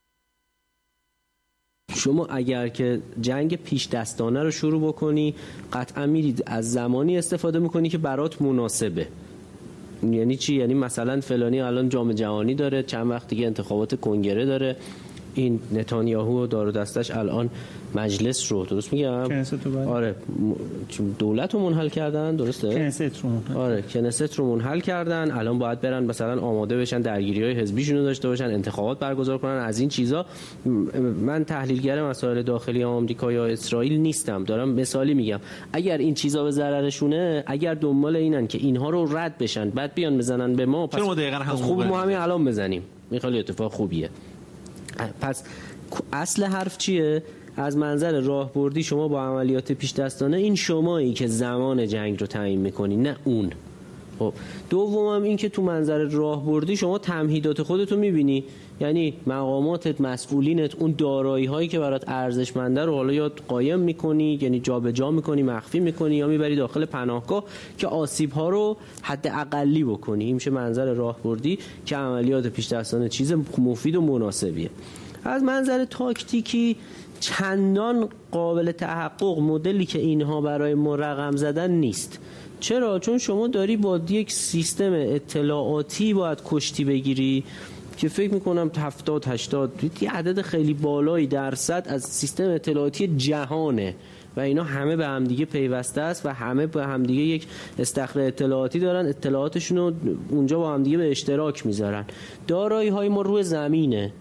شما اگر که جنگ پیش دستانه رو شروع بکنی، قطعا میرید از زمانی استفاده میکنی که برات مناسبه. یعنی چی؟ یعنی مثلا فلانی الان جام جهانی داره، چند وقت دیگه انتخابات کنگره داره، این نتانیاهو و دار و دستش الان مجلس رو، درست میگم؟ کنست رو باید. آره دولت رو منحل کردن، درسته؟ کنست رو منحل. آره کنست رو منحل کردن، الان باید برن مثلا آماده بشن درگیری‌های حزبیشون رو داشته باشن، انتخابات برگزار کنن. از این چیزا من تحلیلگر مسائل داخلی آمریکا یا اسرائیل نیستم، دارم مثالی میگم. اگر این چیزا به ضررشونه، اگر دنبال اینن که اینها رو رد بشن بعد بیان بزنن به ما، پس خوب ما همین الان بزنیم، این خیلی اتفاق خوبیه. پس اصل حرف چیه؟ از منظر راهبردی شما با عملیات پیش دستانه این شمایی که زمان جنگ رو تعیین میکنی، نه اون. خب دومم این که تو منظر راهبردی شما تمهیدات خودتو میبینی، یعنی مقاماتت، مسئولینت، اون دارایی هایی که برات ارزشمنده رو حالا یا قایم میکنی، یعنی جابجا میکنی، مخفی میکنی، یا میبری داخل پناهگاه که آسیب ها رو حد اقلی بکنی. این میشه منظر راهبردی که عملیات پیش دستانه چیز مفید و مناسبیه. از منظر تاکتیکی چندان قابل تحقق مدلی که اینها برای ما رقم زدن نیست. چرا؟ چون شما داری با یک سیستم اطلاعاتی باید کشتی بگیری که فکر میکنم هفتاد هشتاد یه عدد خیلی بالایی درصد از سیستم اطلاعاتی جهانه و اینا همه به همدیگه پیوسته است و همه به همدیگه یک استخر اطلاعاتی دارن، اطلاعاتشون رو اونجا با همدیگه به اشتراک میذارن. دارایی های ما روی زمینه.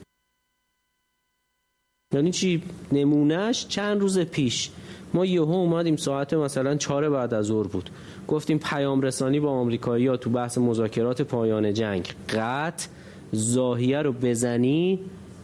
یعنی چی؟ نمونهش چند روز پیش ما یهو اومدیم ساعت مثلا چهار بعد از ظهر بود، گفتیم پیام رسانی با آمریکایی‌ها تو بحث مذاکرات پایان جنگ قطع زاهیه رو بزنی،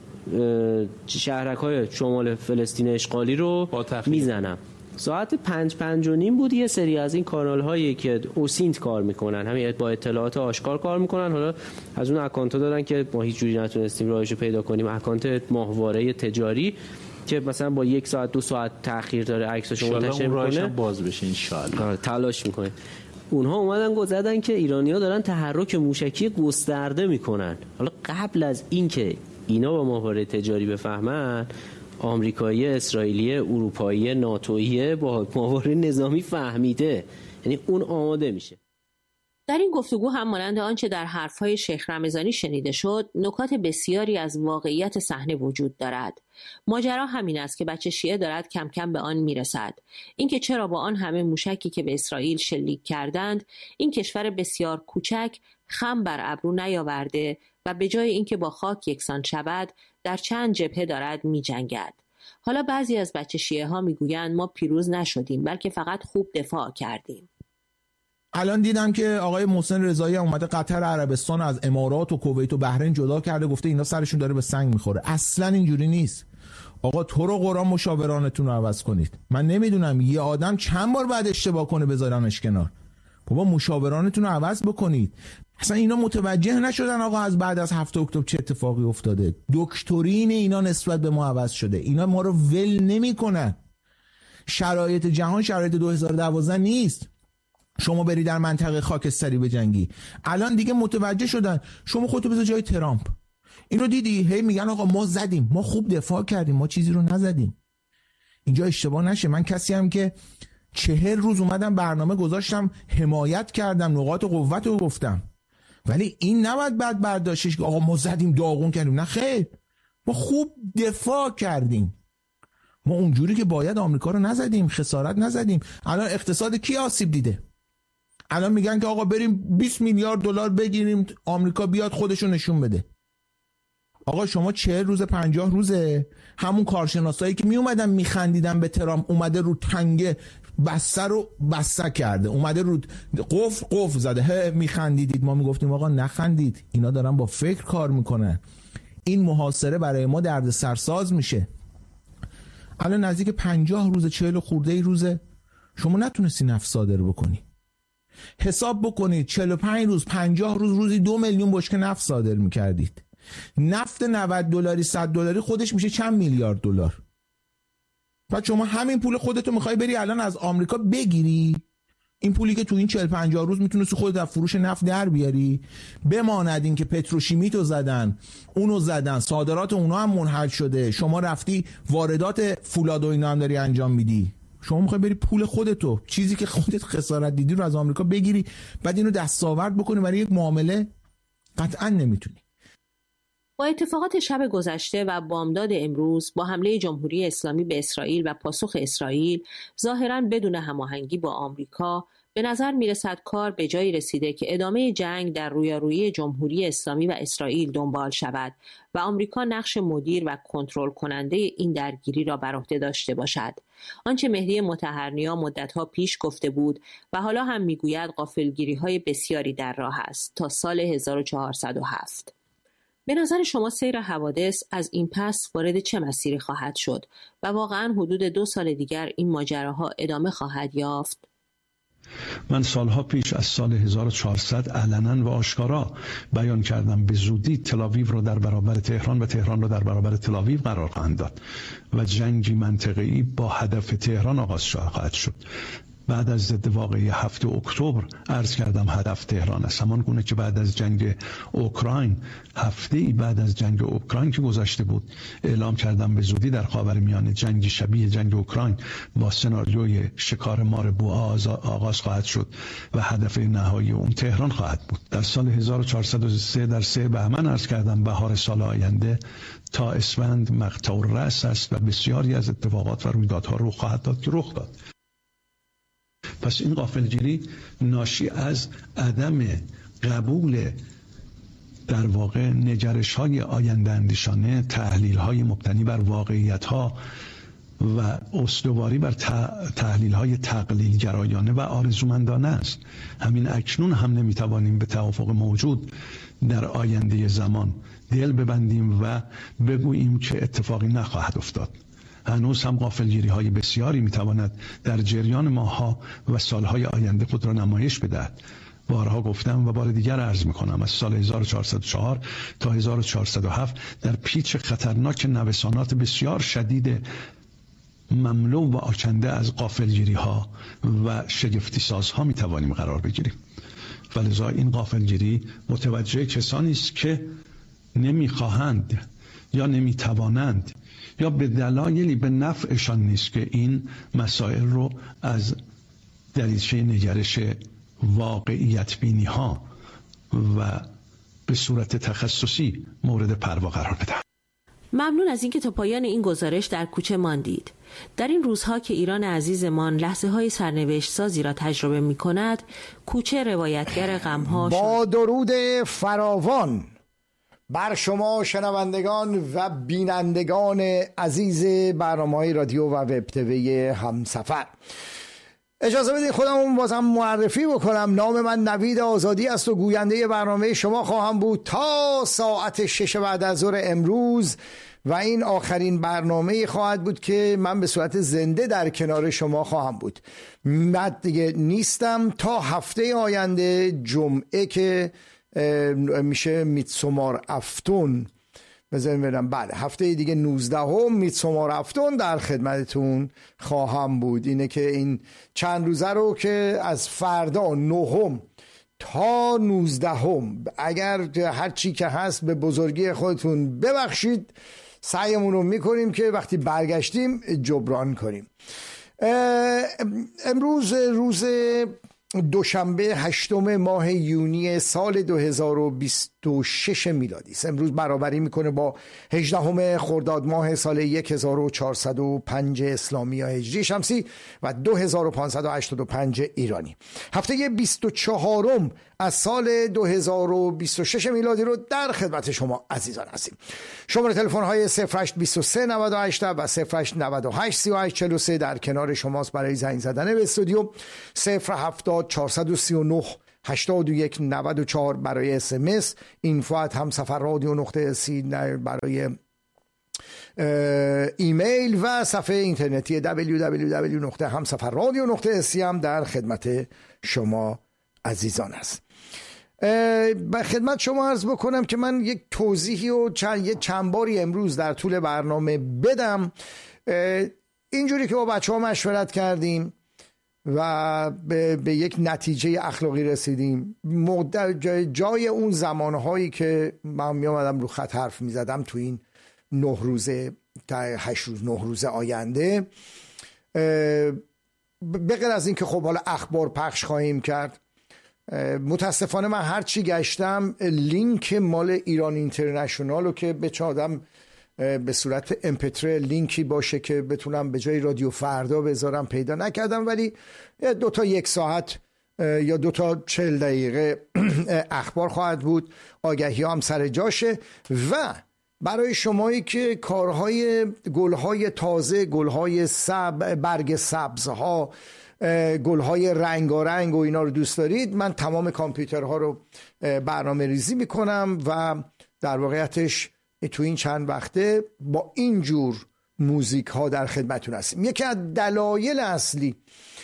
شهرک‌های شمال فلسطین اشغالی رو میزنم. ساعت پنج پنج و نیم بود. یه سری از این کانال هایی که اوسینت کار میکنن، همین با اطلاعات آشکار کار میکنن، حالا از اون اکانت دادن که ما هیچ جوری نتونستیم راهشو پیدا کنیم، اکانت ماهواره تجاری که مثلا با یک ساعت دو ساعت تاخیر داره عکسشو منتشر میکنه، باز بشه ان شاءالله. تلاش میکنه. اونها اومدن گفتن که ایرانی‌ها دارن تحرک موشکی گسترده میکنن. حالا قبل از اینکه اینا با ماهواره تجاری بفهمن، آمریکایی، اسرائیلی، اروپایی، ناتویی با ماهواره نظامی فهمیده، یعنی اون آماده میشه. در این گفتگو هم مانند آنچه در حرفهای شیخ رمضانی شنیده شد، نکات بسیاری از واقعیت صحنه وجود دارد. ماجرا همین است که بچه شیعه دارد کم کم به آن میرسد. اینکه چرا با آن همه موشکی که به اسرائیل شلیک کردند، این کشور بسیار کوچک خم بر ابرو نیاورده و به جای اینکه با خاک یکسان شود، در چند جبهه دارد می‌جنگد. حالا بعضی از بچه شیعه ها میگویند ما پیروز نشدیم، بلکه فقط خوب دفاع کردیم. الان دیدم که آقای محسن رضایی اومده قطر عربستان از امارات و کویت و بحرین جدا کرده، گفته اینا سرشون داره به سنگ میخوره. اصلا اینجوری نیست. آقا تو رو قرآن مشاورانتون رو عوض کنید. من نمیدونم یه آدم چند بار بعد اشتباه کنه بذارنش کنار. بابا مشاورانتون رو عوض بکنید. اصلا اینا متوجه نشدن آقا از بعد از هفت اکتبر چه اتفاقی افتاده. دکترین اینا نسبت به ما عوض شده. اینا ما رو ول نمیکنن. شرایط جهان شرایط دو هزار و دوازده نیست. شما بری در منطقه خاکستری بجنگی. الان دیگه متوجه شدن. شما خودتو بذار جای ترامپ. این رو دیدی؟ هی میگن آقا ما زدیم، ما خوب دفاع کردیم، ما چیزی رو نزدیم. اینجا اشتباه نشه. من کسی هم که چهل روز اومدم برنامه گذاشتم، حمایت کردم، نقاط قوت رو گفتم، ولی این نباید بعد برداشتش که آقا ما زدیم داغون کردیم. نه خیر، ما خوب دفاع کردیم. ما اونجوری که باید آمریکا رو نزدیم، خسارت نزدیم. الان اقتصاد کی آسیب دیده؟ الان میگن که آقا بریم بیست میلیارد دلار بگیریم آمریکا بیاد خودشو نشون بده. آقا شما چهل روز پنجاه روزه همون کارشناسایی که می اومدن میخندیدن به ترامپ اومده رو تنگه بسته رو بسته کرده، اومده رو قفل قفل زده. هه میخندیدید، ما میگفتیم آقا نخندید، اینا دارن با فکر کار میکنن. این محاصره برای ما درد سرساز میشه. الان نزدیک پنجاه روز، چهل خورده ای روزه شما نتونستی نفت صادر بکنی. حساب بکنید چهل و پنج روز، پنجاه روز، روزی دو میلیون بشکه نفت صادر میکردید. نفت نود دلاری، صد دلاری خودش میشه چند میلیارد دلار. بعد شما همین پول خودتو میخوای بری الان از آمریکا بگیری؟ این پولی که تو این چهل پنجاه روز میتونستی خودت از فروش نفت در بیاری؟ بماند این که پتروشیمیتو زدن، اونو زدن، صادرات اونا هم منحل شده، شما رفتی واردات فولاد و اینا هم داری انجام میدی. شما میخوای بری پول خودتو، چیزی که خودت خسارت دیدی رو از آمریکا بگیری، بعد اینو دستاورد بکنی برای یک معامله؟ قطعا نمیتونی. با اتفاقات شب گذشته و بامداد امروز با حمله جمهوری اسلامی به اسرائیل و پاسخ اسرائیل ظاهراً بدون هماهنگی با آمریکا، به نظر میرسد کار به جایی رسیده که ادامه جنگ در رویارویی جمهوری اسلامی و اسرائیل دنبال شود و آمریکا نقش مدیر و کنترل کننده این درگیری را بر عهده داشته باشد. آنچه مهدی مطهرنیا مدتها پیش گفته بود و حالا هم میگوید غافلگیری‌های بسیاری در راه است تا سال هزار و چهارصد و هفت. به نظر شما سیر حوادث از این پس وارد چه مسیری خواهد شد و واقعاً حدود دو سال دیگر این ماجراها ادامه خواهد یافت؟ من سالها پیش از سال هزار و چهارصد علنا و آشکارا بیان کردم به زودی تل‌آویو رو در برابر تهران و تهران رو در برابر تل‌آویو قرار خواهند داد و جنگی منطقه‌ای با هدف تهران آغاز خواهد شد. بعد از ضد واقعی هفت اکتبر عرض کردم هدف تهران است، همان گونه که بعد از جنگ اوکراین، هفته ای بعد از جنگ اوکراین که گذشته بود، اعلام کردم به زودی در خاورمیانه جنگی شبیه جنگ اوکراین با سناریوی شکار مار بوآ آغاز خواهد شد و هدف نهایی اون تهران خواهد بود. در سال هزار و چهارصد و سه در سه بهمن عرض کردم بهار سال آینده تا اسفند مقطع الرأس است و بسیاری از اتفاقات و رویدادها رخ خواهد داد که رخ داد. پس این غافلگیری ناشی از عدم قبول در واقع نگرش های آینده اندیشانه، تحلیل های مبتنی بر واقعیت ها و استواری بر تحلیل های تقلیل گرایانه و آرزومندانه است. همین اکنون هم نمیتوانیم به توافق موجود در آینده زمان دل ببندیم و بگوییم که اتفاقی نخواهد افتاد. هنوز هم غافلگیری های بسیاری میتواند در جریان ماه‌ها و سالهای آینده خود را نمایش بدهد. بارها گفتم و بار دیگر عرض میکنم، از سال هزار و چهارصد و چهار تا هزار و چهارصد و هفت در پیچ خطرناک نوسانات بسیار شدید مملو و آکنده از غافلگیری ها و شگفتی سازها میتوانیم قرار بگیریم. ولذا این غافلگیری متوجه کسانی است که نمیخواهند یا نمیتوانند یا به دلایلی به نفعشان نیست که این مسائل رو از دریچه نگرش واقعیت بینی ها و به صورت تخصصی مورد پروا قرار بدن. ممنون از اینکه تا پایان این گزارش در کوچه ماندید. در این روزها که ایران عزیزمان لحظه های سرنوشت سازی را تجربه می کند، کوچه روایتگر غمها با درود فراوان بر شما شنوندگان و بینندگان عزیز برنامه‌های رادیو و وب تیوی همسفر، اجازه بدید خودمون بازم معرفی بکنم. نام من نوید آزادی است و گوینده برنامه شما خواهم بود تا ساعت شش بعد از ظهر امروز و این آخرین برنامه خواهد بود که من به صورت زنده در کنار شما خواهم بود. من دیگه نیستم تا هفته آینده جمعه که میشه میتسومار افتون، بذاریم برم، بله هفته دیگه نوزدهم میتسومار افتون در خدمتتون خواهم بود. اینه که این چند روزه رو که از فردا نهم تا نوزدهم اگر هر چی که هست به بزرگی خودتون ببخشید، سعیمون رو میکنیم که وقتی برگشتیم جبران کنیم. امروز روز دوشنبه هشتم ماه یونی سال دو هزار و بیست و شش میلادی است. امروز برابری میکنه با هجدهم خرداد ماه سال هزار و چهارصد و پنج اسلامی یا هجری شمسی و دو هزار و پانصد و هشتاد و پنج ایرانی. هفته بیست و چهارم از سال دو هزار و بیست و شش میلادی رو در خدمت شما عزیزان هستیم. شماره تلفن های صفر هشت دو سه نود و هشت و صفر هشت نود و هشت سی و هشت چهل و سه در کنار شماست برای زنگ زدن به استودیو. صفر هفتاد چهارصد و سی و نه هشتاد و یک نود و چهار برای اس ام اس، اینفو ات همسفر رادیو نقطه سی برای ایمیل و صفحه اینترنتی دبلیو دبلیو دبلیو نقطه همسفر رادیو نقطه سی هم در خدمت شما عزیزان است. به خدمت شما عرض بکنم که من یک توضیحی و چند, یک چند باری امروز در طول برنامه بدم، اینجوری که با بچه ها مشورت کردیم و به, به یک نتیجه اخلاقی رسیدیم. جای اون زمانهایی که من می آمدم رو خط حرف می زدم تو این نه روزه تا هشت روز نه روزه آینده، به غیر از این که خب حالا اخبار پخش خواهیم کرد، متاسفانه من هر چی گشتم لینک مال ایران اینترنشنال رو که به چادم به صورت ام پی تری لینکی باشه که بتونم به جای رادیو فردا بذارم پیدا نکردم، ولی دو تا یک ساعت یا دو تا چهل دقیقه اخبار خواهد بود، آگهی هم سر جاشه. و برای شمایی که کارهای گلهای تازه، گلهای سب، برگ سبزها، گلهای رنگارنگ و اینا رو دوست دارید، من تمام کامپیوترها رو برنامه ریزی میکنم و در واقعیتش تو این چند وقته با اینجور موزیک ها در خدمتون هستیم. یکی از دلایل اصلی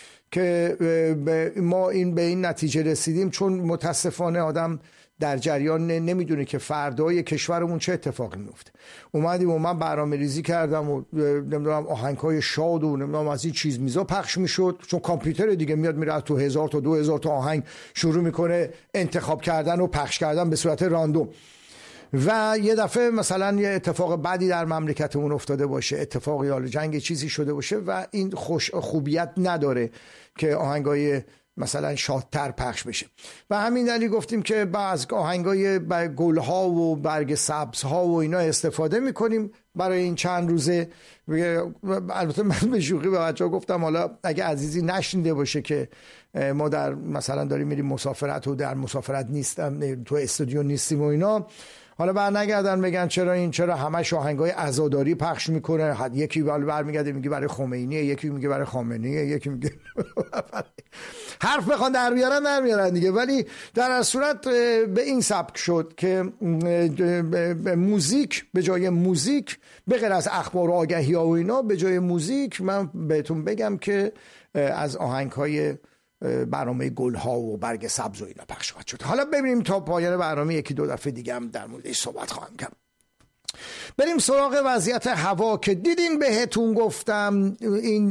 که ما این به این نتیجه رسیدیم چون متاسفانه آدم در جریان نمیدونه که فردای کشورمون چه اتفاقی میفته. اومدیم و من برنامه ریزی کردم و نمیدونم آهنگ‌های شاد و نمیدونم از این چیز میزا پخش میشد، چون کامپیوتر دیگه میاد میره تو هزار تا دو هزار تا آهنگ شروع میکنه انتخاب کردن و پخش کردن به صورت راندوم. و یه دفعه مثلا یه اتفاق بدی در مملکتمون افتاده باشه، اتفاقی حال جنگ چیزی شده باشه و این خوش خوبیت نداره که آهنگای مثلا شادتر پخش بشه. و همین دلیل گفتیم که بعض آهنگای گلها و برگ سبزها و اینا استفاده میکنیم برای این چند روزه. البته من به شوخی به بچه‌ها گفتم حالا اگه عزیزی نشنیده باشه که ما در مثلا داریم میریم مسافرت و در مسافرت نیستم تو استودیو نیستیم و اینا، حالا بر نگردن بگن چرا این چرا همش آهنگای عزاداری پخش میکنه، یکی برمیگرده میگه برای خمینیه، یکی میگه برای خامنه‌ایه، یکی میگه حرف بخوان در بیارن در میارن دیگه. ولی در هر صورت به این سبک شد که موزیک به جای موزیک، به غیر از اخبار و آگهی ها و اینا، به جای موزیک من بهتون بگم که از آهنگ‌های برنامه گلها و برگ سبز و اینا پخش خواهد شد. حالا ببینیم تا پایان برنامه یکی دو دفعه دیگه هم در موردش صحبت خواهم کرد. بریم سراغ وضعیت هوا که دیدین بهتون گفتم این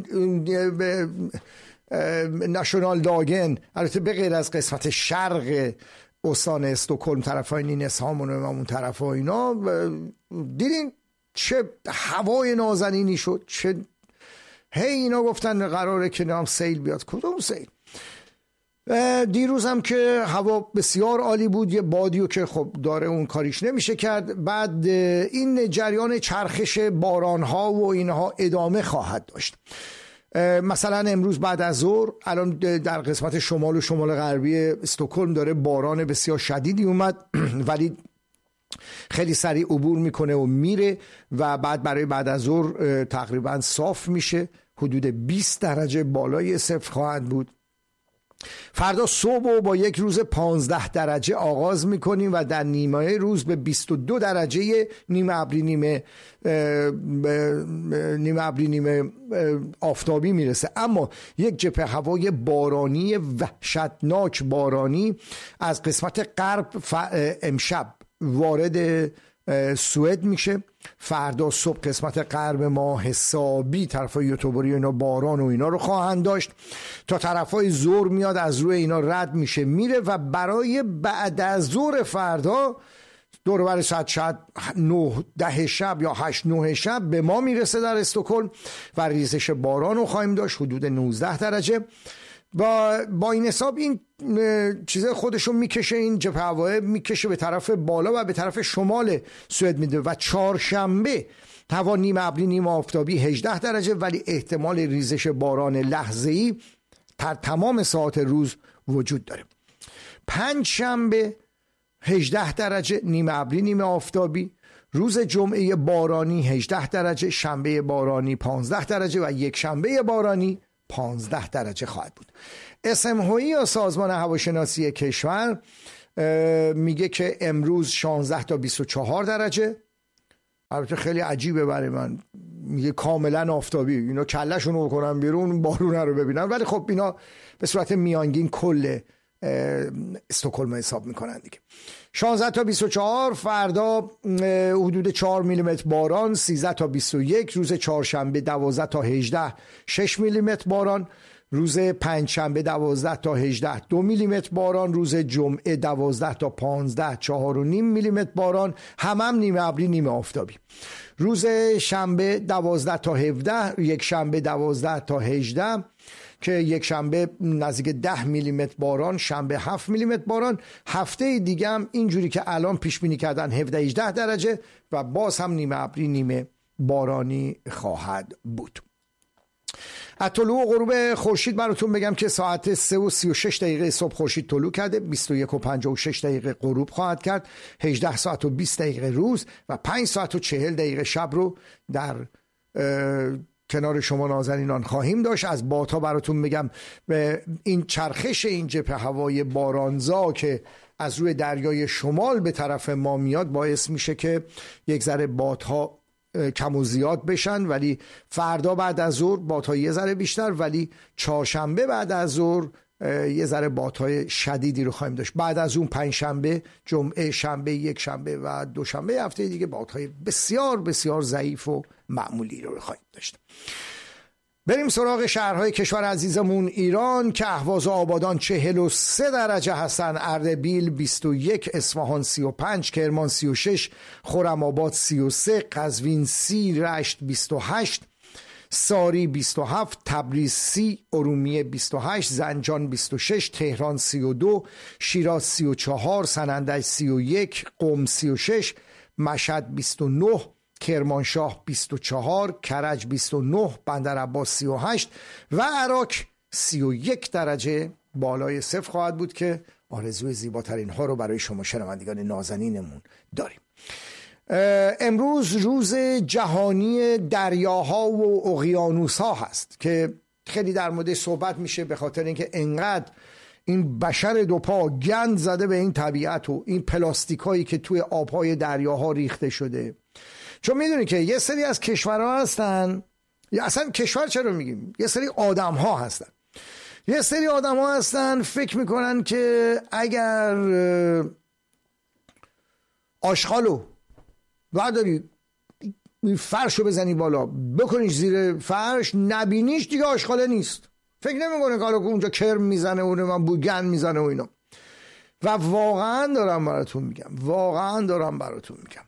ناشونال داگن، البته به غیر از قسمت شرق استان استکهلم طرفای نینسهامون و اون طرفا اینا، دیدین چه هوای نازنینی شد، چه هی اینا گفتن قراره که نام سیل بیاد. کدوم سیل؟ دیروز هم که هوا بسیار عالی بود، یه بادیو که خب داره اون کاریش نمیشه کرد. بعد این جریان چرخش بارانها و اینها ادامه خواهد داشت. مثلا امروز بعد از ظهر الان در قسمت شمال و شمال غربی استکهلم داره باران بسیار شدیدی اومد ولی خیلی سریع عبور میکنه و میره و بعد برای بعد از ظهر تقریبا صاف میشه، حدود بیست درجه بالای صفر خواهد بود. فردا صبح با یک روز پانزده درجه آغاز میکنیم و در نیمه روز به بیست و دو درجه نیمه ابری نیمه نیمه ابری نیمه آفتابی میرسه. اما یک جبهه هوای بارانی وحشتناک بارانی از قسمت غرب امشب وارد سوئد میشه. فردا صبح قسمت غرب ما حسابی طرفای یوتوبری اینا باران و اینا رو خواهند داشت تا طرفای ظهر میاد از روی اینا رد میشه میره و برای بعد از ظهر فردا دور بر ساعت شاید نه ده شب یا هشت نه شب به ما میرسه در استکهلم و ریزش باران رو خواهیم داشت حدود نوزده درجه. با با این حساب این چیز خودشو میکشه، این جبهه هوایی میکشه به طرف بالا و به طرف شمال سوئد میده و چهارشنبه هوا نیمه ابری نیمه آفتابی هجده درجه ولی احتمال ریزش باران لحظه‌ای در تمام ساعات روز وجود داره. پنج شنبه هجده درجه نیمه ابری نیمه آفتابی، روز جمعه بارانی هجده درجه، شنبه بارانی پانزده درجه و یک شنبه بارانی پانزده درجه خواهد بود. اسمهوی یا سازمان هواشناسی کشور میگه که امروز شانزده تا بیست و چهار درجه. البته خیلی عجیبه برای من، میگه کاملا آفتابی، اینا کلشون رو بکنن بیرون بارون رو ببینن، ولی خب اینا به صورت میانگین کل استکهلم حساب میکنن دیگه. شانزده تا بیست و چهار، فردا حدود چهار میلیمتر باران، سیزده تا بیست و یک، روز چهارشنبه دوازده تا هجده شش میلیمتر باران، روز پنجشنبه دوازده تا هجده دو میلیمتر باران، روز جمعه دوازده تا پانزده چهار و نیم میلیمتر باران، هم هم نیمه ابری نیمه آفتابی. روز شنبه دوازده تا هفده، یک شنبه دوازده تا هجده که یک شنبه نزدیک ده میلیمتر باران، شنبه هفت میلیمتر باران. هفته دیگه هم اینجوری که الان پیش بینی کردن هفده هجده درجه و باز هم نیمه ابری نیمه بارانی خواهد بود. از طلوع و غروب خورشید براتون بگم که ساعت سه و سی و شش دقیقه صبح خورشید طلوع کرده، بیست و یک و پنجاه و شش دقیقه غروب خواهد کرد، هجده ساعت و بیست دقیقه روز و پنج ساعت و چهل دقیقه شب رو در کنار شما نازنینان خواهیم داشت. از بادها براتون بگم به این چرخش این جبهه هوای بارانزا که از روی دریای شمال به طرف ما میاد باعث میشه که یک ذره بادها کم و زیاد بشن، ولی فردا بعد از ظهر بادها یه ذره بیشتر، ولی چهارشنبه بعد از ظهر یه ذره بادهای شدیدی رو خواهیم داشت. بعد از اون پنج شنبه، جمعه، شنبه، یک شنبه و دوشنبه هفته دیگه بادهای بسیار بسیار ضعیف و معمولی رو خواهیم داشت. بریم سراغ شهرهای کشور عزیزمون ایران که اهواز و آبادان چهل و سه درجه هستن، اردبیل بیست و یک، اصفهان سی و پنج، کرمان سی و شش، خرم‌آباد سی و سه، قزوین سی، رشت بیست و هشت، ساری بیست و هفت، تبریز سی، ارومیه بیست و هشت، زنجان بیست و شش، تهران سی و دو، شیراز سی و چهار، سنندج سی و یک، قم سی و شش، مشهد بیست و نه، کرمانشاه بیست و چهار، کرج بیست و نه، بندرعباس سی و هشت و عراق سی و یک درجه بالای صفر خواهد بود که آرزوی زیباترین ها رو برای شما شنوندگان نازنینمون داریم. امروز روز جهانی دریاها و اقیانوسها هست که خیلی در مورد صحبت میشه به خاطر اینکه انقدر این بشر دوپا گند زده به این طبیعت و این پلاستیکایی که توی آبهای دریاها ریخته شده. چون میدونی که یه سری از کشورها هستن، یا اصلا کشور چرا میگیم، یه سری آدم ها هستن یه سری آدم ها هستن فکر میکنن که اگر آشغالو برداری فرشو بزنی بالا بکنیش زیر فرش نبینیش دیگه آشغاله نیست، فکر نمیکنه که اونجا کرم میزنه و من بوگن میزنه و اینا. و واقعا دارم براتون میگم واقعا دارم براتون میگم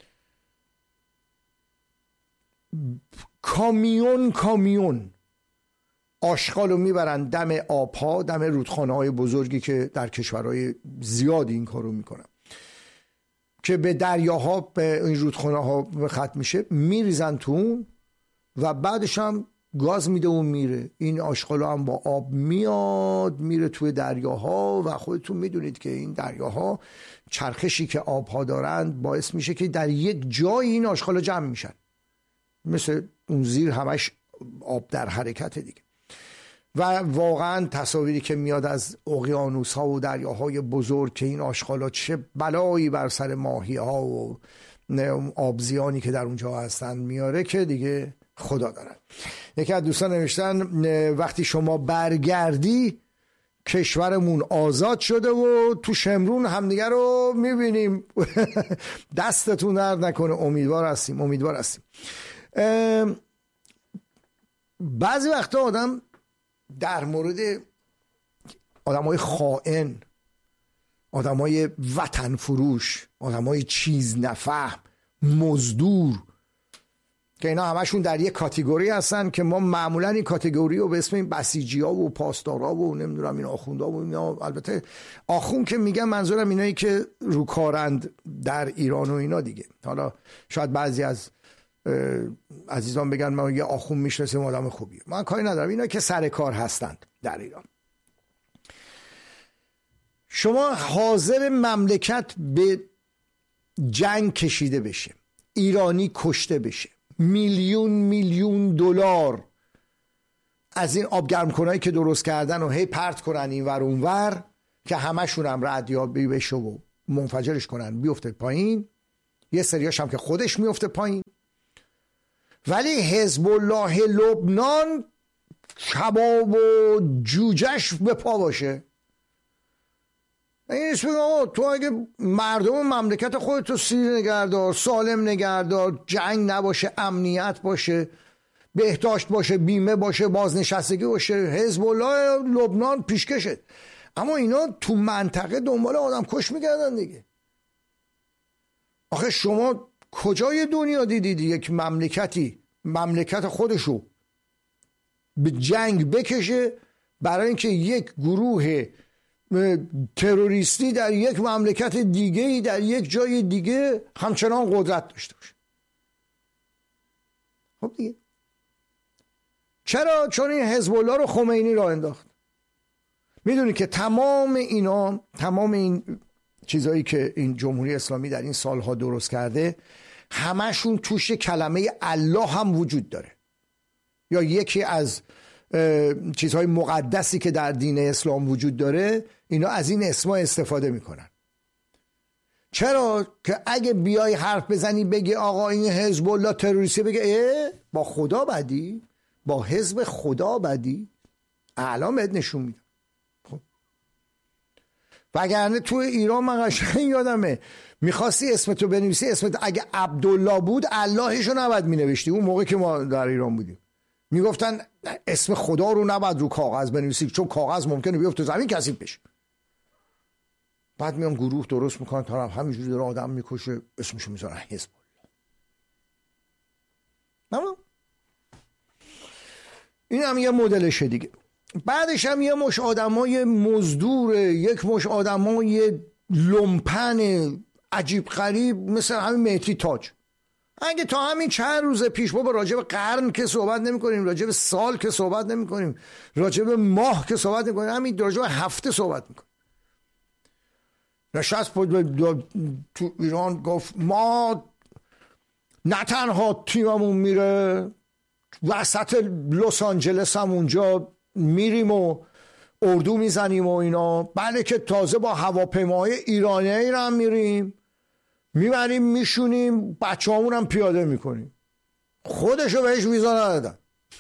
کامیون کامیون آشغالو میبرن دم آبها، دم رودخانه های بزرگی که در کشورهای زیادی این کارو میکنن که به دریاها به این رودخانه ها ختم میشه، میریزن تو و بعدش هم گاز میده و میره. این آشغالا هم با آب میاد میره توی دریاها و خودتون میدونید که این دریاها چرخشی که آبها دارند باعث میشه که در یک جای این آشغالا جمع میشن، مثل اون زیر همش آب در حرکت دیگه. و واقعا تصاویری که میاد از اقیانوس ها و دریاهای بزرگ که این آشغالا چه بلایی بر سر ماهی ها و آبزیانی که در اونجا هستن میاره که دیگه خدا دارن. یکی از دوستان نوشتن وقتی شما برگردی کشورمون آزاد شده و تو شمرون همدیگه رو میبینیم. دستتون درد نکنه، امیدوار هستیم امیدوار هستیم. بعضی وقتا آدم در مورد آدمای خائن، آدمای وطن فروش، آدمای چیز نفهم، مزدور که اینا همشون در یک کاتگوری هستن که ما معمولا این کاتگوری رو به اسم این بسیجی ها و پاسدارا و نمیدونم این آخوندا و اینا، البته آخون که میگم منظورم اینایی که روکارند در ایران و اینا دیگه. حالا شاید بعضی از عزیزان بگن من یه آخون میشناسم آدم خوبیه، من کاری ندارم، اینا که سر کار هستند در ایران. شما حاضر مملکت به جنگ کشیده بشه، ایرانی کشته بشه، میلیون میلیون دلار از این آبگرمکنایی که درست کردن و هی پرت کنن این ور اون ور که همشون هم ردیابی بشه و منفجرش کنن بیفته پایین، یه سریاش هم که خودش میفته پایین. ولی حزب الله لبنان کباب و جوجهش به پا باشه. این اسم بگم تو اگه مردم مملکت خودتو سیر نگهدار، سالم نگهدار، جنگ نباشه، امنیت باشه، بهداشت باشه، بیمه باشه، بازنشستگی باشه، حزب الله لبنان پیشکشه. اما اینا تو منطقه دنبال آدم کش میگردن دیگه. آخه شما کجای دنیا دیدید یک مملکتی مملکت خودشو به جنگ بکشه برای اینکه یک گروه تروریستی در یک مملکت دیگه در یک جای دیگه همچنان قدرت داشته باشه؟ خب دیگه چرا؟ چون این حزب الله رو خمینی راه انداخت. میدونی که تمام اینا، تمام این چیزایی که این جمهوری اسلامی در این سالها درست کرده همشون توش کلمه الله هم وجود داره، یا یکی از چیزهای مقدسی که در دین اسلام وجود داره اینا از این اسما استفاده میکنن. چرا؟ که اگه بیای حرف بزنی بگی آقا این حزب الله تروریستی، بگه اه با خدا بدی، با حزب خدا بدی، الان بهت نشون میدم. خب وگرنه تو ایران من قشنگ یادمه میخواستی اسمتو بنویسی، اسمت اگه عبدالله بود اللهشو نباید مینوشتی. اون موقع که ما در ایران بودیم میگفتن اسم خدا رو نباید رو کاغذ بنویسی چون کاغذ ممکنه بیفته زمین کثیف بشه. بعد میان گروه درست میکنن طرف همینجوری داره آدم میکشه اسمشو میذارن حزب الله. این هم یه مدلشه دیگه. بعدش هم یه مش آدمای مزدور، یک مش آدمای لومپن عجیب غریب مثل همین مهدی تاج. اگه تا همین چند روز پیش ما با راجع به قرن که صحبت نمی کنیم، راجع به سال که صحبت نمی کنیم، راجع به ماه که صحبت نمی کنیم، همین راجع به هفته صحبت می کنیم. نشست تو ایران گفت ما نه تنها تیممون میره وسط لس آنجلس هم اونجا میریم و اردو میزنیم و اینا، بله که تازه با هواپیماهای ایرانی هم میریم میبریم میشونیم بچه همون هم پیاده میکنیم. خودشو بهش ویزا ندادن.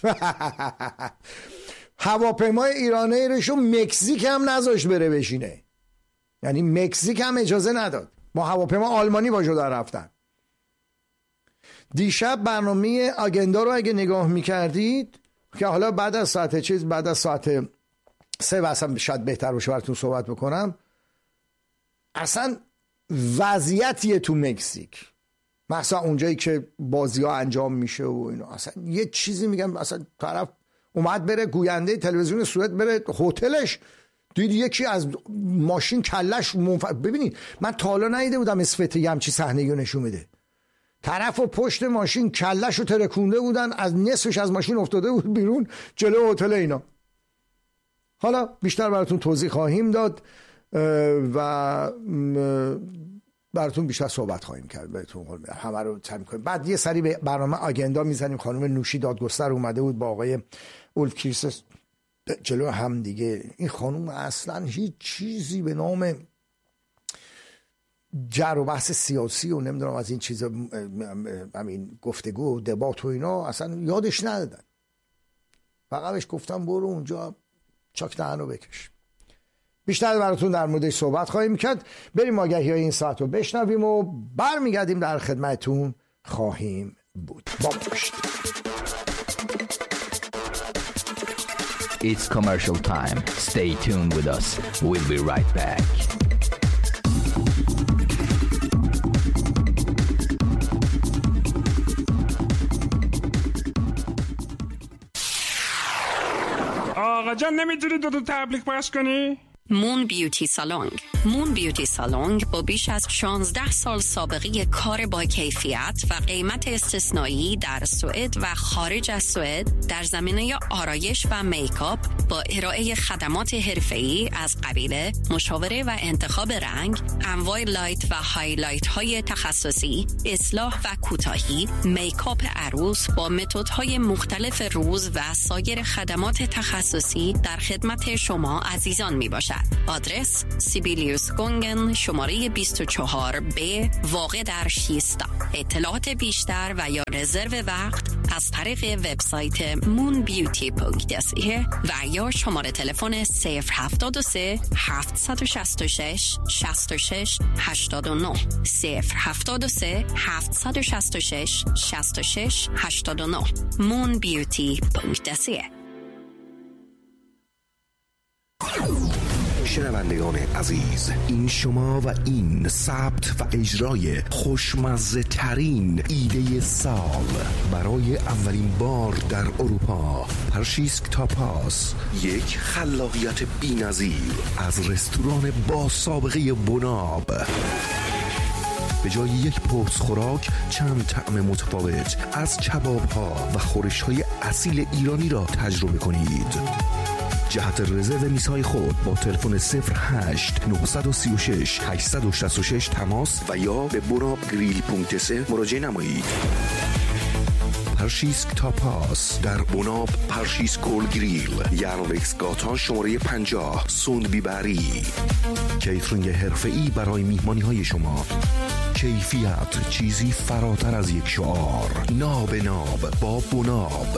هواپیمای ایرانی رشو مکزیک هم نذاشت بره بشینه، یعنی مکزیک هم اجازه نداد. با هواپیما آلمانی باجو در رفتن. دیشب برنامه آگندا رو اگه نگاه میکردید که حالا بعد از ساعت چیز بعد از ساعت سه و اصلا شاید بهتر باشه براتون صحبت بکنم، اصلا وضعیتیه تو مکزیک، مثلا اونجایی که بازی ها انجام میشه و اینا، اصلا یه چیزی میگم، اصلا طرف اومد بره گوینده تلویزیون سوئد بره هتلش، دید یکی از ماشین کلش منف... ببینید من تا حالا ندیده بودم اسفتی همچی صحنه‌ای رو نشون میده. طرف و پشت ماشین کلش رو ترکونده بودن، از نصفش از ماشین افتاده بود بیرون جلو هتل اینا. حالا بیشتر براتون توضیح خواهیم داد و براتون بیشتر صحبت خواهیم کرد، بهتون قول میدم همه رو تمام کنیم. بعد یه سری به برنامه آگندا میزنیم. خانم نوشی دادگستر اومده بود با آقای اولف کریستس جلو هم دیگه. این خانم اصلا هیچ چیزی به نام جر و بحث سیاسی و نمیدونم از این چیزا، همین گفتگو و دبات و اینا اصلا یادش ندادن. فقط بهش گفتم برو اونجا چاک دهنو بکش. بیشتر براتون در موردش صحبت خواهیم کرد. بریم آگهی های این ساعت رو بشنویم و برمیگردیم در خدمتتون خواهیم بود. با ما باشید. It's commercial time. Stay tuned with us. We'll be right back. آقا جان نمیتونی دو تا تبلیغ پخش کنی؟ مون بیوتی سالونگ. مون بیوتی سالونگ با بیش از شانزده سال سابقه کار با کیفیت و قیمت استثنایی در سوئد و خارج از سوئد در زمینه آرایش و میکاپ با ارائه خدمات حرفه‌ای از قبیل مشاوره و انتخاب رنگ، انواع لایت و هایلایت های تخصصی، اصلاح و کوتاهی، میکاپ عروس با متدهای مختلف روز و سایر خدمات تخصصی در خدمت شما عزیزان می باشد. آدرس سیبیلیوس گونگن، شماره بیست و چهار بی، واقع در شیستا. اطلاعات بیشتر و یا رزرو وقت از طریق وبسایت مون بیوتی دات ای و یا شماره تلفن صفر هفتاد و سه هفتصد و شصت و شش شصت و شش هشتاد و نه صفر هفتاد و سه هفتصد و شصت و شش شصت و شش هشتاد و نه مون بیوتی دات ای. شنوندگان عزیز، این شما و این ثبت و اجرای خوشمزه ترین ایده سال برای اولین بار در اروپا، پرشیسک تاپاس، یک خلاقیت بی‌نظیر از رستوران با سابقه بناب. به جای یک پرس خوراک چند طعم متفاوت از کباب‌ها و خورش‌های اصیل ایرانی را تجربه کنید. جهت رزرو میزهای خود با تلفن صفر هشت نه سه شش هشت شش شش تماس و یا به بناب گریل دات سی مراجعه نمایید. پرشیسک تاپاس در بناب پرشیسک گل گریل، یانوکس گاتان شماره پنجاه، سوندبی بری. کیترینگ حرفه‌ای برای میهمانی های شما. کیفیت چیزی فراتر از یک شعار. ناب ناب با بناب.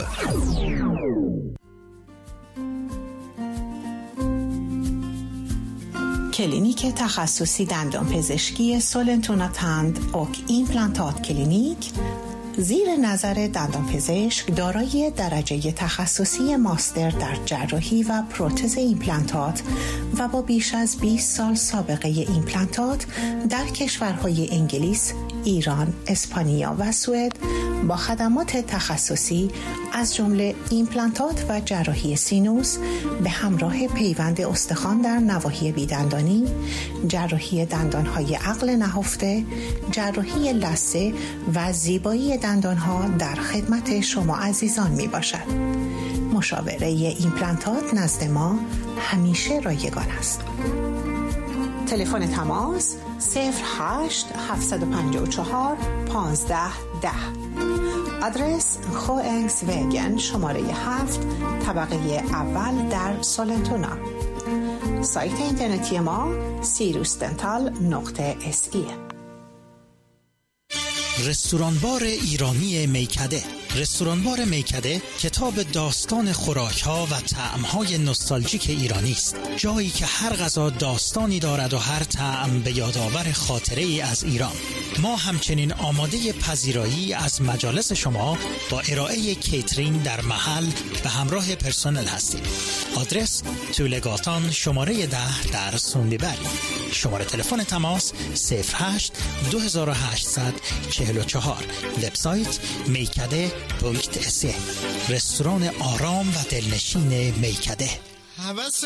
کلینیک تخصصی دندان پزشکی سولنتوناتند اوک ایمپلانتات کلینیک زیر نظر دندان پزشک دارای درجه تخصصی ماستر در جراحی و پروتز ایمپلانتات و با بیش از بیست سال سابقه ایمپلانتات در کشورهای انگلیس، ایران، اسپانیا و سوئد با خدمات تخصصی از جمله ایمپلانتات و جراحی سینوس به همراه پیوند استخوان در نواحی بیدندانی، جراحی دندانهای عقل نهفته، جراحی لثه و زیبایی دندانها در خدمت شما عزیزان می باشد. مشاوره ایمپلانتات نزد ما همیشه رایگان است. تلفن تماس صفر هشت هفت پنج چهار پانزده ده. آدرس خوانگس وگن شماره هفت، طبقه اول در سولنتونا. سایت اینترنتی ما سیروس دنتال نقطه اس ای. رستورانبار ایرانی میکده. رستورانبار میکده کتاب داستان خوراک‌ها و طعم‌های نوستالژیک ایرانی است. جایی که هر غذا داستانی دارد و هر طعم به یادآور خاطره‌ای از ایران. ما همچنین آماده پذیرایی از مجالس شما با ارائه کیترینگ در محل به همراه پرسنل هستیم. آدرس تولگاتان شماره ده در سوندیبری. شماره تلفن تماس صفر هشت دو هشت چهار چهار. وبسایت میکده دات سی. رستوران آرام و دلنشین میکده. هوس